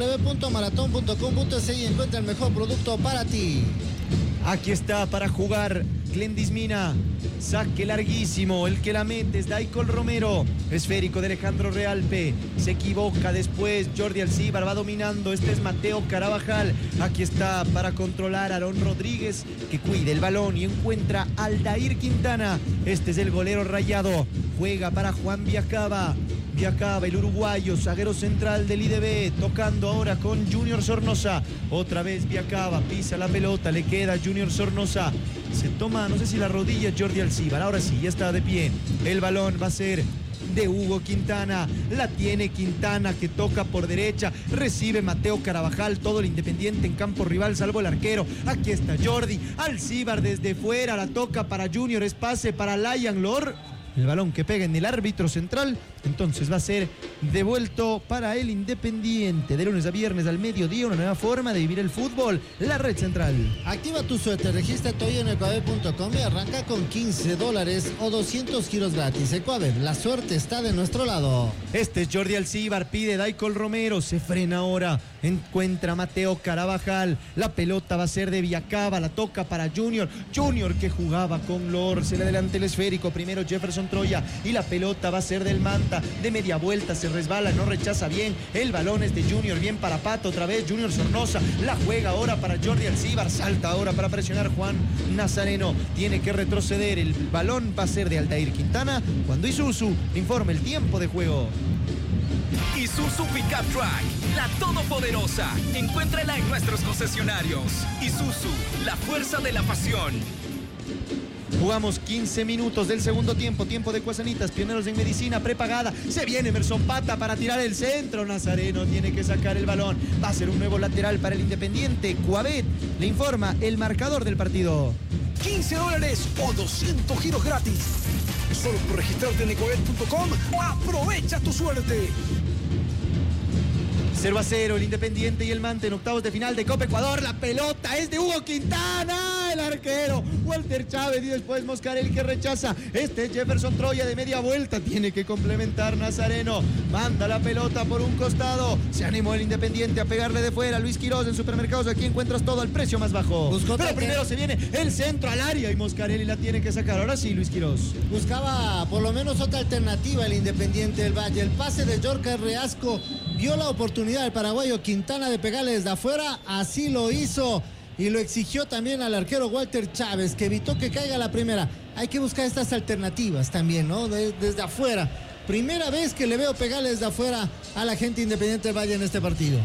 www.maraton.com.es y encuentra el mejor producto para ti. Aquí está para jugar Glendis Mina. Saque larguísimo, el que la mete es Daicol Romero. Esférico de Alejandro Realpe. Se equivoca después. Jordi Alcíbar va dominando. Este es Mateo Carabajal. Aquí está para controlar Aarón Rodríguez, que cuida el balón y encuentra Aldair Quintana. Este es el golero rayado. Juega para Juan Viacaba. Viacaba, el uruguayo, zaguero central del IDB, tocando ahora con Junior Sornosa. Otra vez Viacaba, pisa la pelota, le queda Junior Sornosa. Se toma, no sé si la rodilla, Jordi Alcíbar. Ahora sí, ya está de pie. El balón va a ser de Hugo Quintana. La tiene Quintana, que toca por derecha. Recibe Mateo Carabajal, todo el Independiente en campo rival, salvo el arquero. Aquí está Jordi Alcíbar desde fuera. La toca para Junior, es pase para Layan Lor. El balón que pega en el árbitro central, entonces va a ser devuelto para el Independiente. De lunes a viernes al mediodía, una nueva forma de vivir el fútbol, la red central. Activa tu suéter, regístrate hoy en ecuaver.com y arranca con $15 o 200 giros gratis. Ecuaver, la suerte está de nuestro lado. Este es Jordi Alcíbar, pide Daicol Romero, se frena ahora, encuentra Mateo Carabajal. La pelota va a ser de Viacaba, la toca para Junior. Junior que jugaba con Lor, se le adelanta el esférico, primero Jefferson Troya y la pelota va a ser del Manta. De media vuelta se resbala, no rechaza bien. El balón es de Junior, bien para Pato, otra vez Junior Sornosa. La juega ahora para Jordi Alcíbar, salta ahora para presionar Juan Nazareno. Tiene que retroceder, el balón va a ser de Aldair Quintana. Cuando Isuzu informa el tiempo de juego. Isuzu Pickup Truck, la todopoderosa. Encuéntrala en nuestros concesionarios. Isuzu, la fuerza de la pasión. Jugamos 15 minutos del segundo tiempo, tiempo de Cuasanitas, pioneros en medicina prepagada. Se viene Emerson Pata para tirar el centro. Nazareno tiene que sacar el balón. Va a ser un nuevo lateral para el Independiente. Cuavet le informa el marcador del partido. $15 o 200 giros gratis. Solo por registrarte en ecuavet.com. Aprovecha tu suerte. 0-0 el Independiente y el Manta en octavos de final de Copa Ecuador. La pelota es de Hugo Quintana. el arquero Walter Chávez y después Moscarelli que rechaza. Este es Jefferson Troya de media vuelta, tiene que complementar Nazareno, manda la pelota por un costado, se animó el Independiente a pegarle de fuera. Luis Quiroz en Supermercados, aquí encuentras todo al precio más bajo. Pero primero se viene el centro al área y Moscarelli la tiene que sacar. Ahora sí, Luis Quiroz. Buscaba por lo menos otra alternativa el Independiente del Valle. El pase de Yorka Reasco vio la oportunidad del paraguayo Quintana de pegarle desde afuera, así lo hizo y lo exigió también al arquero Walter Chávez, que evitó que caiga la primera. Hay que buscar estas alternativas también, ¿no? Desde afuera. Primera vez que le veo pegarle desde afuera a la gente Independiente del Valle en este partido.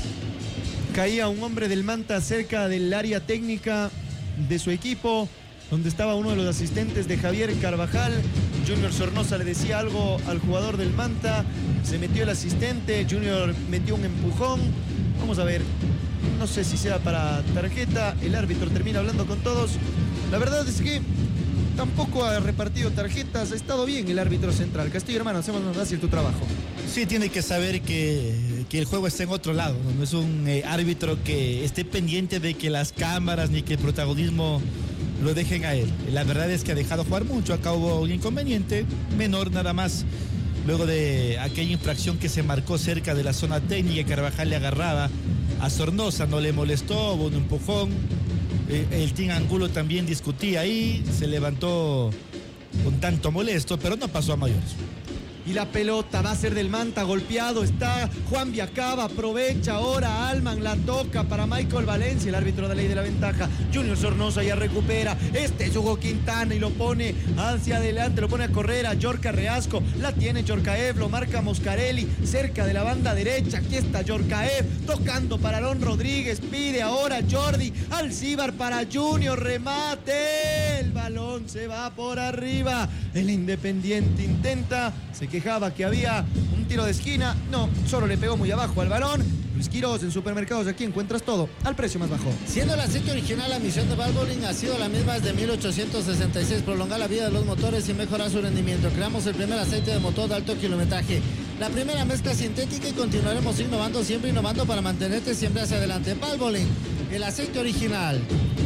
Caía un hombre del Manta cerca del área técnica de su equipo, donde estaba uno de los asistentes de Javier Carvajal. Junior Sornosa le decía algo al jugador del Manta, se metió el asistente, Junior metió un empujón. Vamos a ver, no sé si sea para tarjeta, el árbitro termina hablando con todos. La verdad es que tampoco ha repartido tarjetas, ha estado bien el árbitro central. Castillo, hermano, hacemos más fácil tu trabajo. Sí, tiene que saber que el juego está en otro lado, no es un árbitro que esté pendiente de que las cámaras ni que el protagonismo lo dejen a él. La verdad es que ha dejado jugar mucho, acá hubo un inconveniente menor nada más, luego de aquella infracción que se marcó cerca de la zona técnica. Carvajal le agarraba a Sornosa, no le molestó, hubo un empujón. El Team Angulo también discutía ahí, se levantó un tanto molesto, pero no pasó a mayores. Y la pelota va a ser del Manta, golpeado está Juan Viacaba, aprovecha ahora Alman, la toca para Michael Valencia, el árbitro de ley de la ventaja. Junior Sornosa ya recupera, este es Hugo Quintana y lo pone hacia adelante, lo pone a correr a Yorka Reasco, la tiene Yorkaev, lo marca Moscarelli, cerca de la banda derecha, aquí está Yorkaev, tocando para Alon Rodríguez, pide ahora Jordi Alcibar para Junior, remate, el balón se va por arriba, el Independiente intenta, se quejaba que había un tiro de esquina, no, solo le pegó muy abajo al balón. Luis Quiroz en Supermercados, aquí encuentras todo al precio más bajo. Siendo el aceite original, la misión de Valvoline ha sido la misma desde 1866, prolongar la vida de los motores y mejorar su rendimiento. Creamos el primer aceite de motor de alto kilometraje, la primera mezcla sintética, y continuaremos innovando, siempre innovando para mantenerte siempre hacia adelante. Valvoline, el aceite original.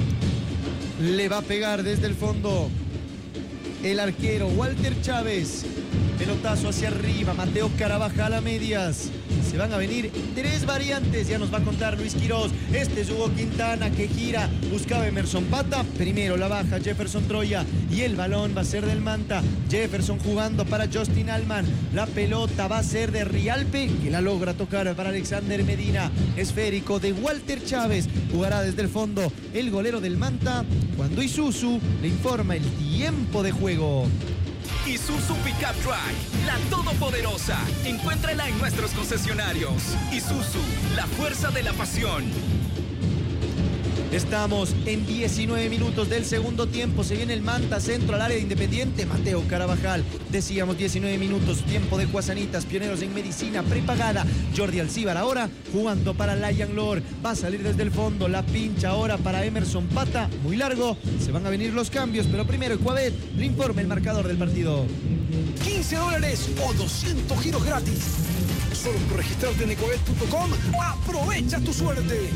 Le va a pegar desde el fondo el arquero Walter Chávez. Pelotazo hacia arriba, Mateo Carabajal a medias. Se van a venir tres variantes, ya nos va a contar Luis Quiroz. Este es Hugo Quintana que gira, buscaba Emerson Pata. Primero la baja Jefferson Troya y el balón va a ser del Manta. Jefferson jugando para Justin Alman. La pelota va a ser de Rialpe, que la logra tocar para Alexander Medina. Esférico de Walter Chávez. Jugará desde el fondo el golero del Manta, cuando Isuzu le informa el tiempo de juego. Isuzu Pickup Truck, la todopoderosa. Encuéntrala en nuestros concesionarios. Isuzu, la fuerza de la pasión. Estamos en 19 minutos del segundo tiempo. Se viene el Manta, centro al área de Independiente. Mateo Carabajal. Decíamos 19 minutos, tiempo de Guasanitas, pioneros en medicina prepagada. Jordi Alcibar ahora jugando para Lion Lord. Va a salir desde el fondo, la pincha ahora para Emerson Pata. Muy largo, se van a venir los cambios, pero primero Ecuavet le informa el marcador del partido. $15 o 200 giros gratis. Solo por registrarte en ecuavet.com. Aprovecha tu suerte.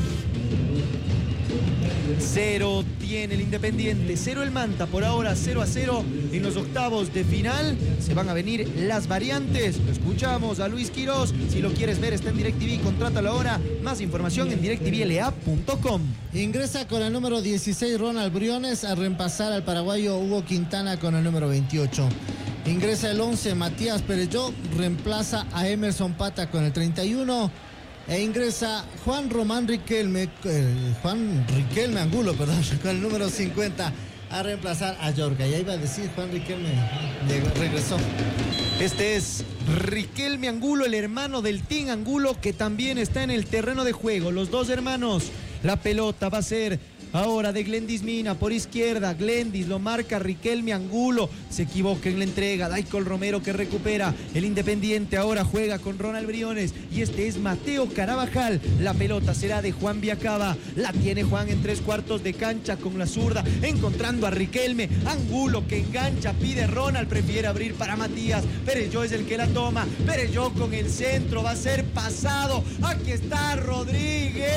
0 tiene el Independiente, 0 el Manta, por ahora 0-0 en los octavos de final. Se van a venir las variantes. Lo escuchamos a Luis Quiroz. Si lo quieres ver, está en DirecTV, contrátalo ahora. Más información en directvla.com. Ingresa con el número 16 Ronald Briones a reemplazar al paraguayo Hugo Quintana con el número 28. Ingresa el 11 Matías Perelló, reemplaza a Emerson Pata con el 31. E ingresa Juan Riquelme Angulo, perdón, con el número 50 a reemplazar a Yorka. Ya iba a decir Juan Riquelme, regresó. Este es Riquelme Angulo, el hermano del Team Angulo, que también está en el terreno de juego. Los dos hermanos. La pelota va a ser ahora de Glendis Mina por izquierda. Glendis lo marca Riquelme Angulo. Se equivoca en la entrega. Daikol Romero que recupera. El Independiente ahora juega con Ronald Briones. Y este es Mateo Carabajal. La pelota será de Juan Viacaba. La tiene Juan en 3/4 de cancha con la zurda. Encontrando a Riquelme Angulo que engancha. Pide Ronald. Prefiere abrir para Matías. Perelló es el que la toma. Perelló con el centro. Va a ser pasado. Aquí está Rodríguez.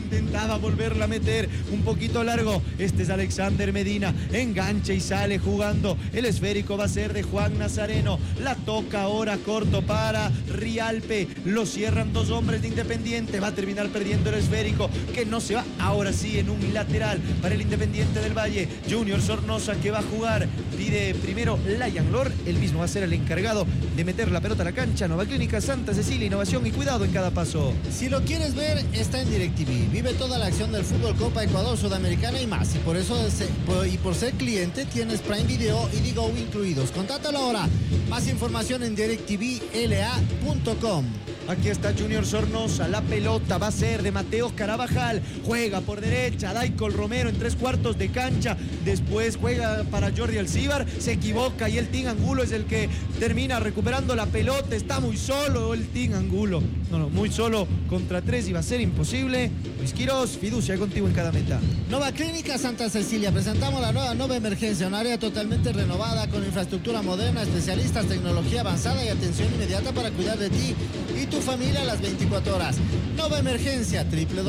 intentaba volverla a meter un poquito largo. Este es Alexander Medina, engancha y sale jugando. El esférico va a ser de Juan Nazareno. La toca ahora corto para Rialpe. Lo cierran dos hombres de Independiente. Va a terminar perdiendo el esférico, que no se va. Ahora sí, en un lateral para el Independiente del Valle. Junior Sornosa, que va a jugar. Pide primero Lion Lord. Él mismo va a ser el encargado de meter la pelota a la cancha. Nueva Clínica Santa Cecilia, innovación y cuidado en cada paso. Si lo quieres ver, está en DirecTV. Vive toda la acción del fútbol, Copa Ecuador, Sudamericana y más. Y por ser cliente tienes Prime Video y Digo incluidos. Contrátalo ahora. Más información en directvla.com. Aquí está Junior Sornosa, la pelota va a ser de Mateo Carabajal, juega por derecha, Daikol Romero en 3/4 de cancha, después juega para Jordi Alcíbar, se equivoca y el Team Angulo es el que termina recuperando la pelota, está muy solo el Team Angulo, muy solo contra 3 y va a ser imposible. Luis Quirós, fiducia contigo en cada meta. Nueva Clínica Santa Cecilia, presentamos la nueva emergencia, un área totalmente renovada con infraestructura moderna, especialistas, tecnología avanzada y atención inmediata para cuidar de ti y tu familia a las 24 horas. Nueva emergencia,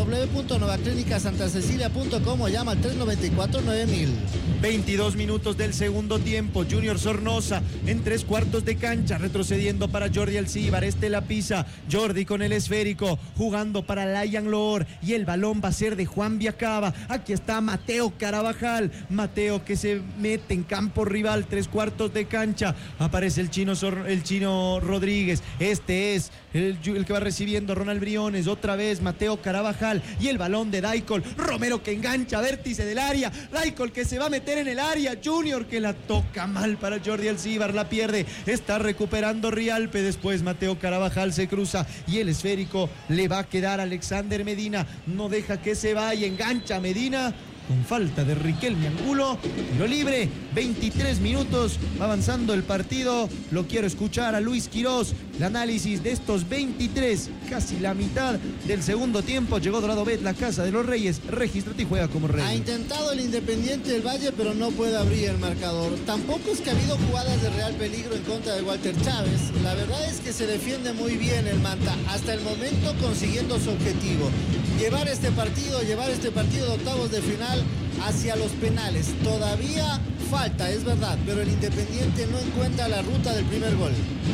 www.novaclinicasantasecilia.com o llama al 394-9000. 22 minutos del segundo tiempo. Junior Sornosa en 3/4 de cancha, retrocediendo para Jordi Alcíbar. La pisa. Jordi con el esférico, jugando para Lion Lord y el balón va a ser de Juan Viacaba. Aquí está Mateo Carabajal. Mateo que se mete en campo rival, 3/4 de cancha. Aparece el chino Rodríguez. Este es el que va recibiendo Ronald Briones. Otra vez Mateo Carabajal y el balón de Daikol Romero, que engancha vértice del área. Daikol que se va a meter en el área. Junior que la toca mal para Jordi Alcíbar, la pierde. Está recuperando Rialpe. Después Mateo Carabajal se cruza y el esférico le va a quedar a Alexander Medina. No deja que se vaya, engancha Medina con falta de Riquelme Angulo. Tiro libre, 23 minutos, va avanzando el partido. Lo quiero escuchar a Luis Quirós. El análisis de estos 23, casi la mitad del segundo tiempo. Llegó Dorado Bet, la casa de los Reyes. Regístrate y juega como rey. Ha intentado el Independiente del Valle, pero no puede abrir el marcador. Tampoco es que ha habido jugadas de real peligro en contra de Walter Chávez. La verdad es que se defiende muy bien el Manta, hasta el momento consiguiendo su objetivo. Llevar este partido de octavos de final hacia los penales. Todavía falta, es verdad, pero el Independiente no encuentra la ruta del primer gol.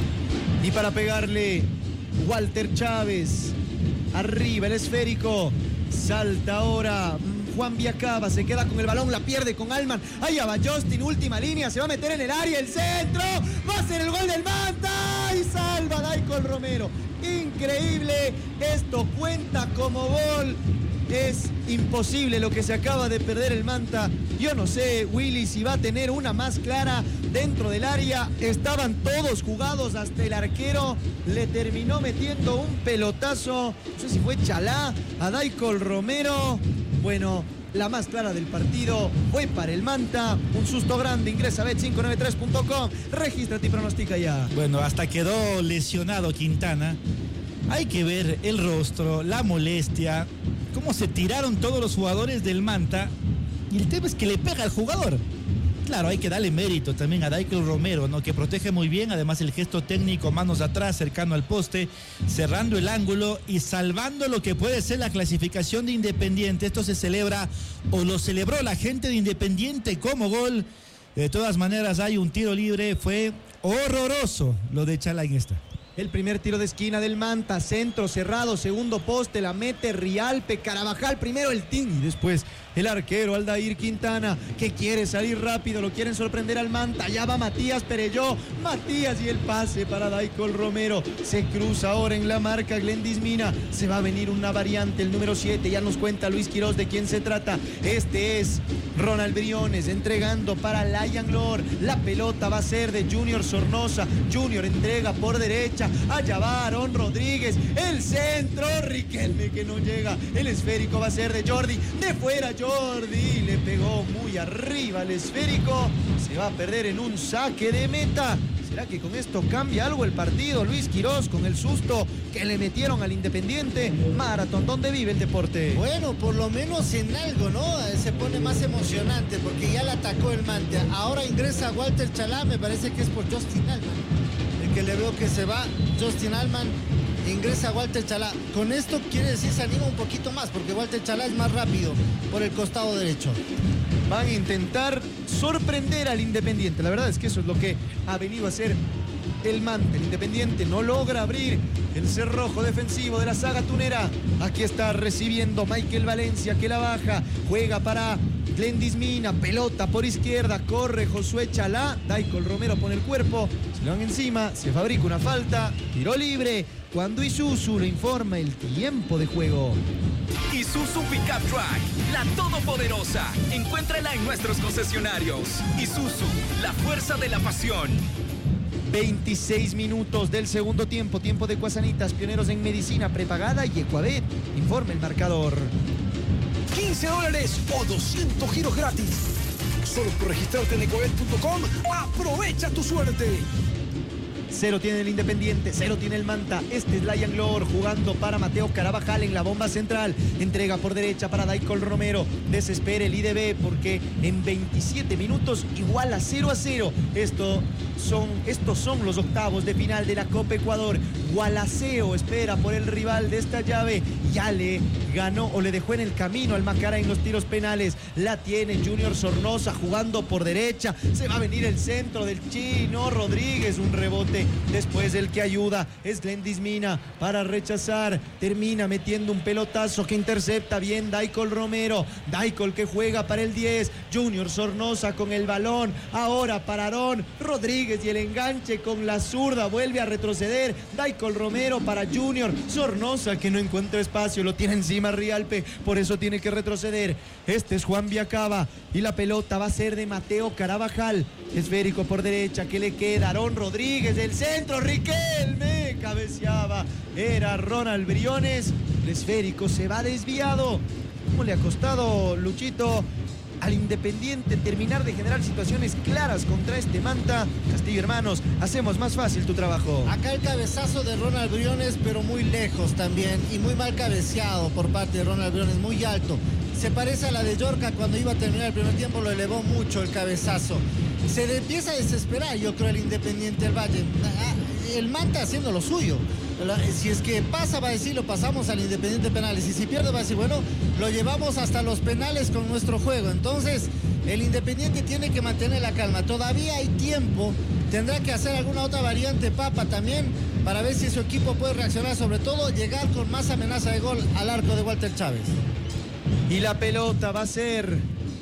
Y para pegarle, Walter Chávez. Arriba el esférico. Salta ahora Juan Viacaba, se queda con el balón, la pierde con Alman. Allá va Justin, última línea, se va a meter en el área, el centro. Va a ser el gol del Manta y salva Daikol Romero. Increíble, esto cuenta como gol. Es imposible lo que se acaba de perder el Manta. Yo no sé, Willy, si va a tener una más clara dentro del área. Estaban todos jugados, hasta el arquero le terminó metiendo un pelotazo. No sé si fue Chalá a Daikol Romero. Bueno, la más clara del partido fue para el Manta. Un susto grande. Ingresa a bet593.com. Regístrate y pronostica ya. Bueno, hasta quedó lesionado Quintana. Hay que ver el rostro, la molestia, cómo se tiraron todos los jugadores del Manta. Y el tema es que le pega al jugador. Claro, hay que darle mérito también a Daikol Romero, ¿no? Que protege muy bien, además el gesto técnico, manos atrás, cercano al poste, cerrando el ángulo y salvando lo que puede ser la clasificación de Independiente. Esto se celebra, o lo celebró la gente de Independiente como gol. De todas maneras, hay un tiro libre, fue horroroso lo de Chalá en esta. El primer tiro de esquina del Manta, centro cerrado, segundo poste, la mete Rialpe, Carabajal, primero el Team y después el arquero Aldair Quintana, que quiere salir rápido, lo quieren sorprender al Manta. Ya va Matías Perelló, Matías y el pase para Daikol Romero. Se cruza ahora en la marca Glendis Mina. Se va a venir una variante, el número 7. Ya nos cuenta Luis Quirós de quién se trata. Este es Ronald Briones entregando para Lion Lord. La pelota va a ser de Junior Sornosa. Junior entrega por derecha. Allá va Aaron Rodríguez. El centro, Riquelme que no llega. El esférico va a ser de Jordi. De fuera Jordi, le pegó muy arriba el esférico, se va a perder en un saque de meta. ¿Será que con esto cambia algo el partido? Luis Quirós, con el susto que le metieron al Independiente. Maratón, ¿dónde vive el deporte? Bueno, por lo menos en algo, ¿no? Se pone más emocionante porque ya la atacó el Manta. Ahora ingresa Walter Chalá, me parece que es por Justin Alman. El que le veo que se va, Justin Alman. ingresa Walter Chalá. Con esto quiere decir se anima un poquito más, porque Walter Chalá es más rápido por el costado derecho. Van a intentar sorprender al Independiente. La verdad es que eso es lo que ha venido a hacer el Manta. El Independiente no logra abrir el cerrojo defensivo de la saga tunera. Aquí está recibiendo Michael Valencia, que la baja, juega para Glendis Mina, pelota por izquierda, corre Josué Chalá, Daikol Romero pone el cuerpo, se le van encima, se fabrica una falta, tiro libre, cuando Isuzu le informa el tiempo de juego. Isuzu Pickup Truck, la todopoderosa. Encuéntrala en nuestros concesionarios. Isuzu, la fuerza de la pasión. 26 minutos del segundo tiempo, tiempo de Ecuasanitas, pioneros en medicina prepagada y Ecuavet. Informe el marcador. $15 o 200 giros gratis. Solo por registrarte en ecuavet.com, aprovecha tu suerte. 0 tiene el Independiente, 0 tiene el Manta. Este es Lion Lord jugando para Mateo Carabajal en la bomba central. Entrega por derecha para Daikol Romero. Desespera el IDB porque en 27 minutos iguala 0-0. Estos son los octavos de final de la Copa Ecuador. Gualaceo espera por el rival de esta llave. Ya le ganó o le dejó en el camino al Macará en los tiros penales. La tiene Junior Sornosa jugando por derecha. Se va a venir el centro del Chino Rodríguez. Un rebote después el que ayuda es Glendis Mina para rechazar. Termina metiendo un pelotazo que intercepta bien Daikol Romero. Daikol que juega para el 10. Junior Sornosa con el balón. Ahora para Aarón Rodríguez y el enganche con la zurda. Vuelve a retroceder. Daikol Romero para Junior Sornosa que no encuentra espacio. Lo tiene encima Rialpe. Por eso tiene que retroceder. Este es Juan Viacaba. Y la pelota va a ser de Mateo Carabajal. Esférico por derecha. ¿Qué le queda? Aarón Rodríguez. El centro. Riquelme cabeceaba. Era Ronald Briones. El esférico se va desviado. ¿Cómo le ha costado, Luchito, al Independiente terminar de generar situaciones claras contra este Manta? Castillo Hermanos, hacemos más fácil tu trabajo. Acá el cabezazo de Ronald Briones, pero muy lejos también y muy mal cabeceado por parte de Ronald Briones, muy alto. Se parece a la de Yorca cuando iba a terminar el primer tiempo, lo elevó mucho el cabezazo. Se empieza a desesperar, yo creo, el Independiente del Valle. El Manta haciendo lo suyo. Si es que pasa, va a decir, lo pasamos al Independiente penales. Y si pierde, va a decir, bueno, lo llevamos hasta los penales con nuestro juego. Entonces, el Independiente tiene que mantener la calma. Todavía hay tiempo. Tendrá que hacer alguna otra variante Papa también para ver si su equipo puede reaccionar. Sobre todo, llegar con más amenaza de gol al arco de Walter Chávez. Y la pelota va a ser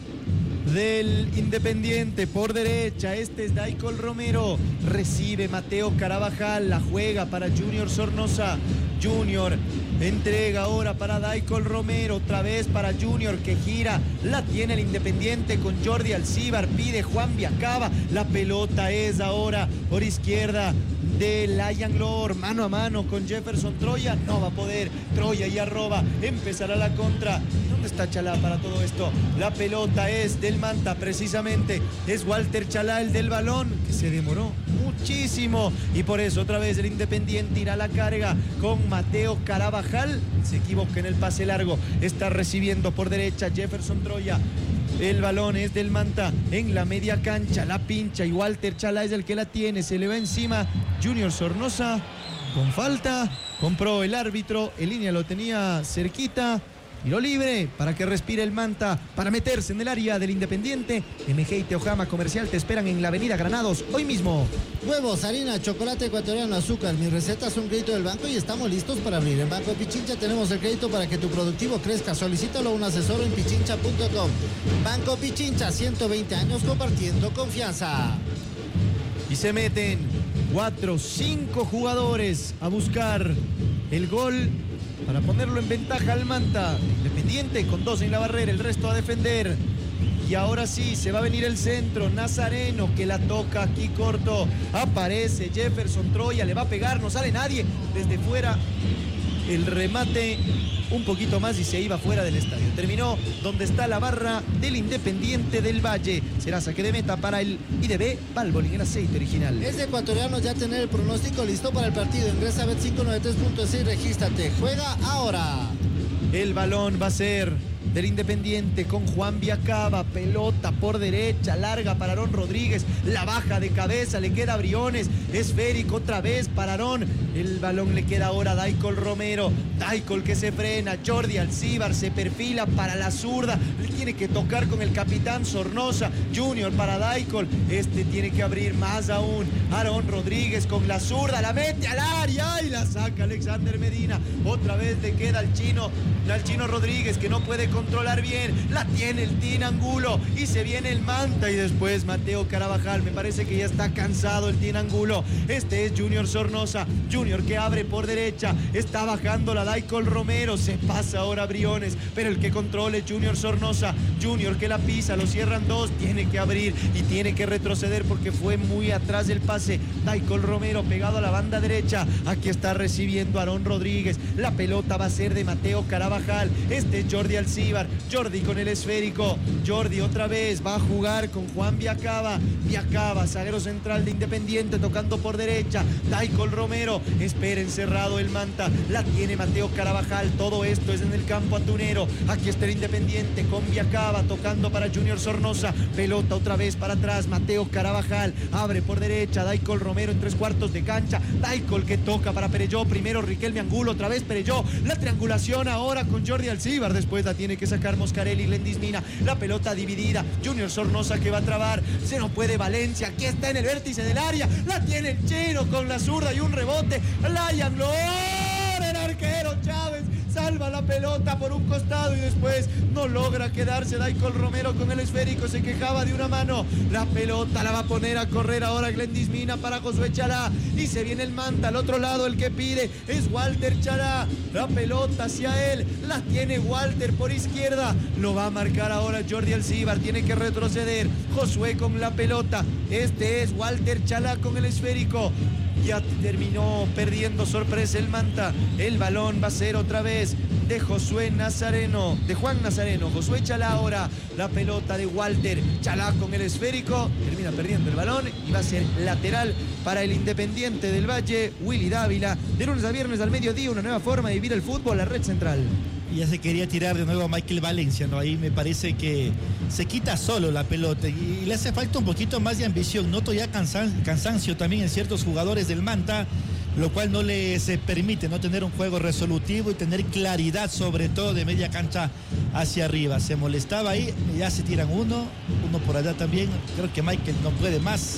del Independiente por derecha. Este es Daikol Romero. Recibe Mateo Carabajal. La juega para Junior Sornosa. Junior entrega ahora para Daikol Romero. Otra vez para Junior que gira. La tiene el Independiente con Jordi Alcíbar. Pide Juan Viacaba. La pelota es ahora por izquierda de Lion Lord. Mano a mano con Jefferson Troya. No va a poder. Troya ya roba. Empezará la contra. ¿Dónde está Chalá para todo esto? La pelota es del Manta precisamente. Es Walter Chalá el del balón que se demoró muchísimo. Y por eso otra vez el Independiente irá a la carga con Mateo Carabajal. Se equivoca en el pase largo. Está recibiendo por derecha Jefferson Troya. El balón es del Manta en la media cancha. La pincha y Walter Chalá es el que la tiene. Se le va encima Junior Sornosa con falta. Compró el árbitro. En línea lo tenía cerquita. Tiro libre para que respire el Manta para meterse en el área del Independiente. MG y Teojama Comercial te esperan en la avenida Granados hoy mismo. Huevos, harina, chocolate ecuatoriano, azúcar. Mi receta es un crédito del banco y estamos listos para abrir. En Banco Pichincha tenemos el crédito para que tu productivo crezca. Solicítalo a un asesor en pichincha.com. Banco Pichincha, 120 años compartiendo confianza. Y se meten 4-5 jugadores a buscar el gol para ponerlo en ventaja al Manta. Independiente con 2 en la barrera, el resto a defender. Y ahora sí, se va a venir el centro. Nazareno que la toca aquí corto. Aparece Jefferson Troya, le va a pegar, no sale nadie. Desde fuera el remate un poquito más y se iba fuera del estadio. Terminó donde está la barra del Independiente del Valle. Será saque de meta para el IDB Valvoline, el aceite original. Es de ecuatorianos ya tener el pronóstico listo para el partido. Ingresa a Bet593.es y regístrate. Juega ahora. El balón va a ser del Independiente con Juan Viacaba, pelota por derecha, larga para Aarón Rodríguez, la baja de cabeza, le queda a Briones, esférico otra vez para Aarón, el balón le queda ahora a Daicol Romero, Daicol que se frena, Jordi Alcíbar se perfila para la zurda, le tiene que tocar con el capitán Sornosa, Junior para Daicol, tiene que abrir más aún, Aarón Rodríguez con la zurda, la mete al área y la saca Alexander Medina, otra vez le queda al chino Rodríguez que no puede controlar bien, la tiene el Tin Angulo y se viene el Manta y después Mateo Carabajal, me parece que ya está cansado el Tin Angulo, es Junior Sornosa, Junior que abre por derecha, está bajando la Daicol Romero, se pasa ahora Briones, pero el que controle Junior Sornosa, Junior que la pisa, lo cierran dos, tiene que abrir y tiene que retroceder porque fue muy atrás del pase, Daicol Romero pegado a la banda derecha, aquí está recibiendo Aarón Rodríguez, la pelota va a ser de Mateo Carabajal, es Jordi Alcíbar, Jordi con el esférico, Jordi otra vez va a jugar con Juan Viacaba, zaguero central de Independiente tocando por derecha, Daicol Romero, espera encerrado el Manta, la tiene Mateo Carabajal, todo esto es en el campo atunero, aquí está el Independiente con Viacaba tocando para Junior Sornosa, pelota otra vez para atrás, Mateo Carabajal, abre por derecha, Daicol Romero en 3/4 de cancha, Daicol que toca para Perelló, primero Riquelme Angulo, otra vez Perelló, la triangulación ahora con Jordi Alcíbar, después la tiene que sacar Moscarelli, Lendismina, la pelota dividida, Junior Sornosa que va a trabar, se no puede Valencia, aquí está en el vértice del área, la tiene el chino con la zurda y un rebote, Layan Loor, el arquero Chávez, salva la pelota por un costado y después no logra quedarse Daicol Romero con el esférico, se quejaba de una mano, la pelota la va a poner a correr ahora Glendismina para Josué Chalá y se viene el Manta, al otro lado el que pide es Walter Chalá, la pelota hacia él, la tiene Walter por izquierda, lo va a marcar ahora Jordi Alcíbar, tiene que retroceder, Josué con la pelota, es Walter Chalá con el esférico, ya terminó perdiendo, sorpresa el Manta, el balón va a ser otra vez de Juan Nazareno, Josué Chalá ahora, la pelota de Walter Chalá con el esférico, termina perdiendo el balón y va a ser lateral para el Independiente del Valle, Willy Dávila, de lunes a viernes al mediodía, una nueva forma de vivir el fútbol, la Red Central. Ya se quería tirar de nuevo a Michael Valencia, ¿no? Ahí me parece que se quita solo la pelota y le hace falta un poquito más de ambición. Noto ya cansancio también en ciertos jugadores del Manta, lo cual no les permite no tener un juego resolutivo y tener claridad, sobre todo de media cancha hacia arriba. Se molestaba ahí, ya se tiran uno por allá también. Creo que Michael no puede más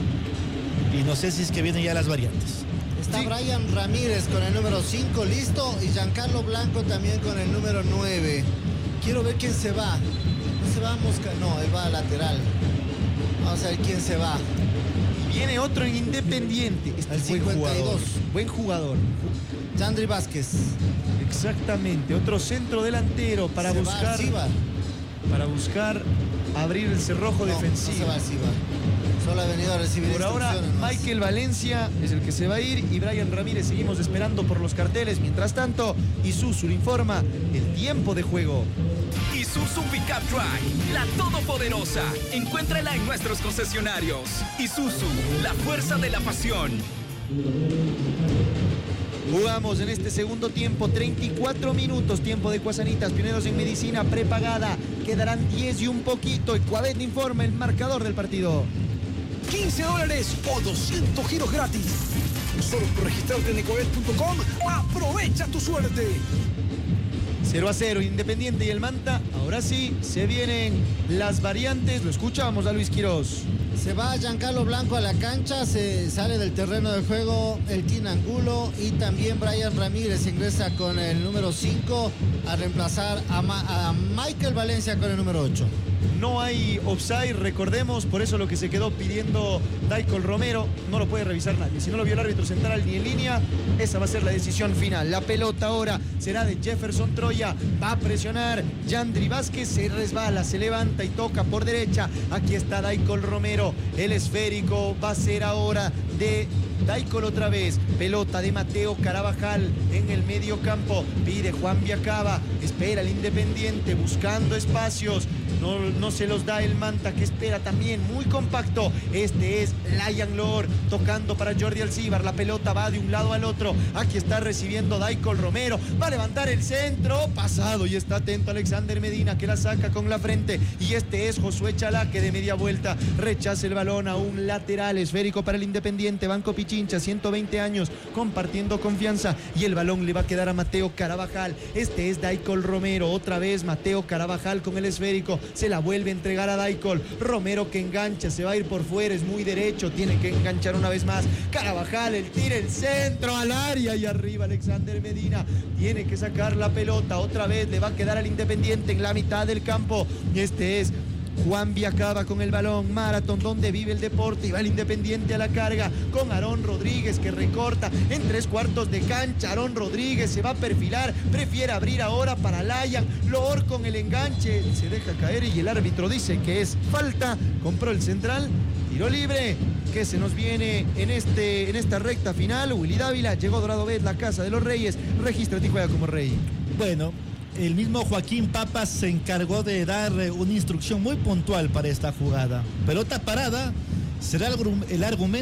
y no sé si es que vienen ya las variantes. Está Brian Ramírez con el número 5 listo y Giancarlo Blanco también con el número 9. Quiero ver quién se va. No se va Mosca, no, él va a lateral. Vamos a ver quién se va. Viene otro en Independiente. El 52. Buen jugador. Yandri Vázquez. Exactamente, otro centro delantero para buscar abrir el cerrojo defensivo. No se va Alcíbar. Solo ha venido a recibir por ahora Michael Valencia es el que se va a ir y Brian Ramírez seguimos esperando por los carteles. Mientras tanto, Isuzu le informa el tiempo de juego. Isuzu Pickup Truck, la todopoderosa. Encuéntrala en nuestros concesionarios. Isuzu, la fuerza de la pasión. Jugamos en este segundo tiempo, 34 minutos, tiempo de Cuasanitas, pioneros en medicina prepagada. Quedarán 10 y un poquito. Ecuabet informa el marcador del partido. $15 o 200 giros gratis. Solo por registrarte en ecuabet.com. Aprovecha tu suerte. 0-0, Independiente y el Manta. Ahora sí, se vienen las variantes. Lo escuchamos a Luis Quirós. Se va Giancarlo Blanco a la cancha, se sale del terreno de juego el Tin Angulo y también Brian Ramírez ingresa con el número 5 a reemplazar a Michael Valencia con el número 8. No hay offside, recordemos, por eso lo que se quedó pidiendo Daicol Romero, no lo puede revisar nadie. Si no lo vio el árbitro central ni en línea, esa va a ser la decisión final. La pelota ahora será de Jefferson Troya, va a presionar Yandri Vázquez, se resbala, se levanta y toca por derecha. Aquí está Daicol Romero, el esférico va a ser ahora de Daikol otra vez, pelota de Mateo Carabajal en el medio campo, pide Juan Viacaba, espera el Independiente buscando espacios, no se los da el Manta, que espera también, muy compacto. Este es Lion Lord tocando para Jordi Alcibar, la pelota va de un lado al otro, aquí está recibiendo Daikol Romero, va a levantar el centro, pasado, y está atento Alexander Medina, que la saca con la frente, y este es Josué Chalá, que de media vuelta rechaza el balón a un lateral esférico para el Independiente. Banco Pichincha, 120 años compartiendo confianza, y el balón le va a quedar a Mateo Carabajal. Este es Daikol Romero, otra vez Mateo Carabajal con el esférico, se la vuelve a entregar a Daikol Romero, que engancha, se va a ir por fuera, es muy derecho, tiene que enganchar una vez más. Carabajal, el tiro, el centro al área, y arriba Alexander Medina tiene que sacar la pelota, otra vez le va a quedar al Independiente en la mitad del campo. Este es Juan Viacaba con el balón. Maratón, donde vive el deporte, y va el Independiente a la carga con Aarón Rodríguez, que recorta en 3/4 de cancha. Aarón Rodríguez se va a perfilar, prefiere abrir ahora para Layan. Loor con el enganche, se deja caer y el árbitro dice que es falta. Compró el central, tiro libre que se nos viene en esta recta final. Willy Dávila, llegó Dorado Bet, la casa de los Reyes, regístrate y juega como rey. Bueno, el mismo Joaquín Papas se encargó de dar una instrucción muy puntual para esta jugada. Pelota parada será el argumento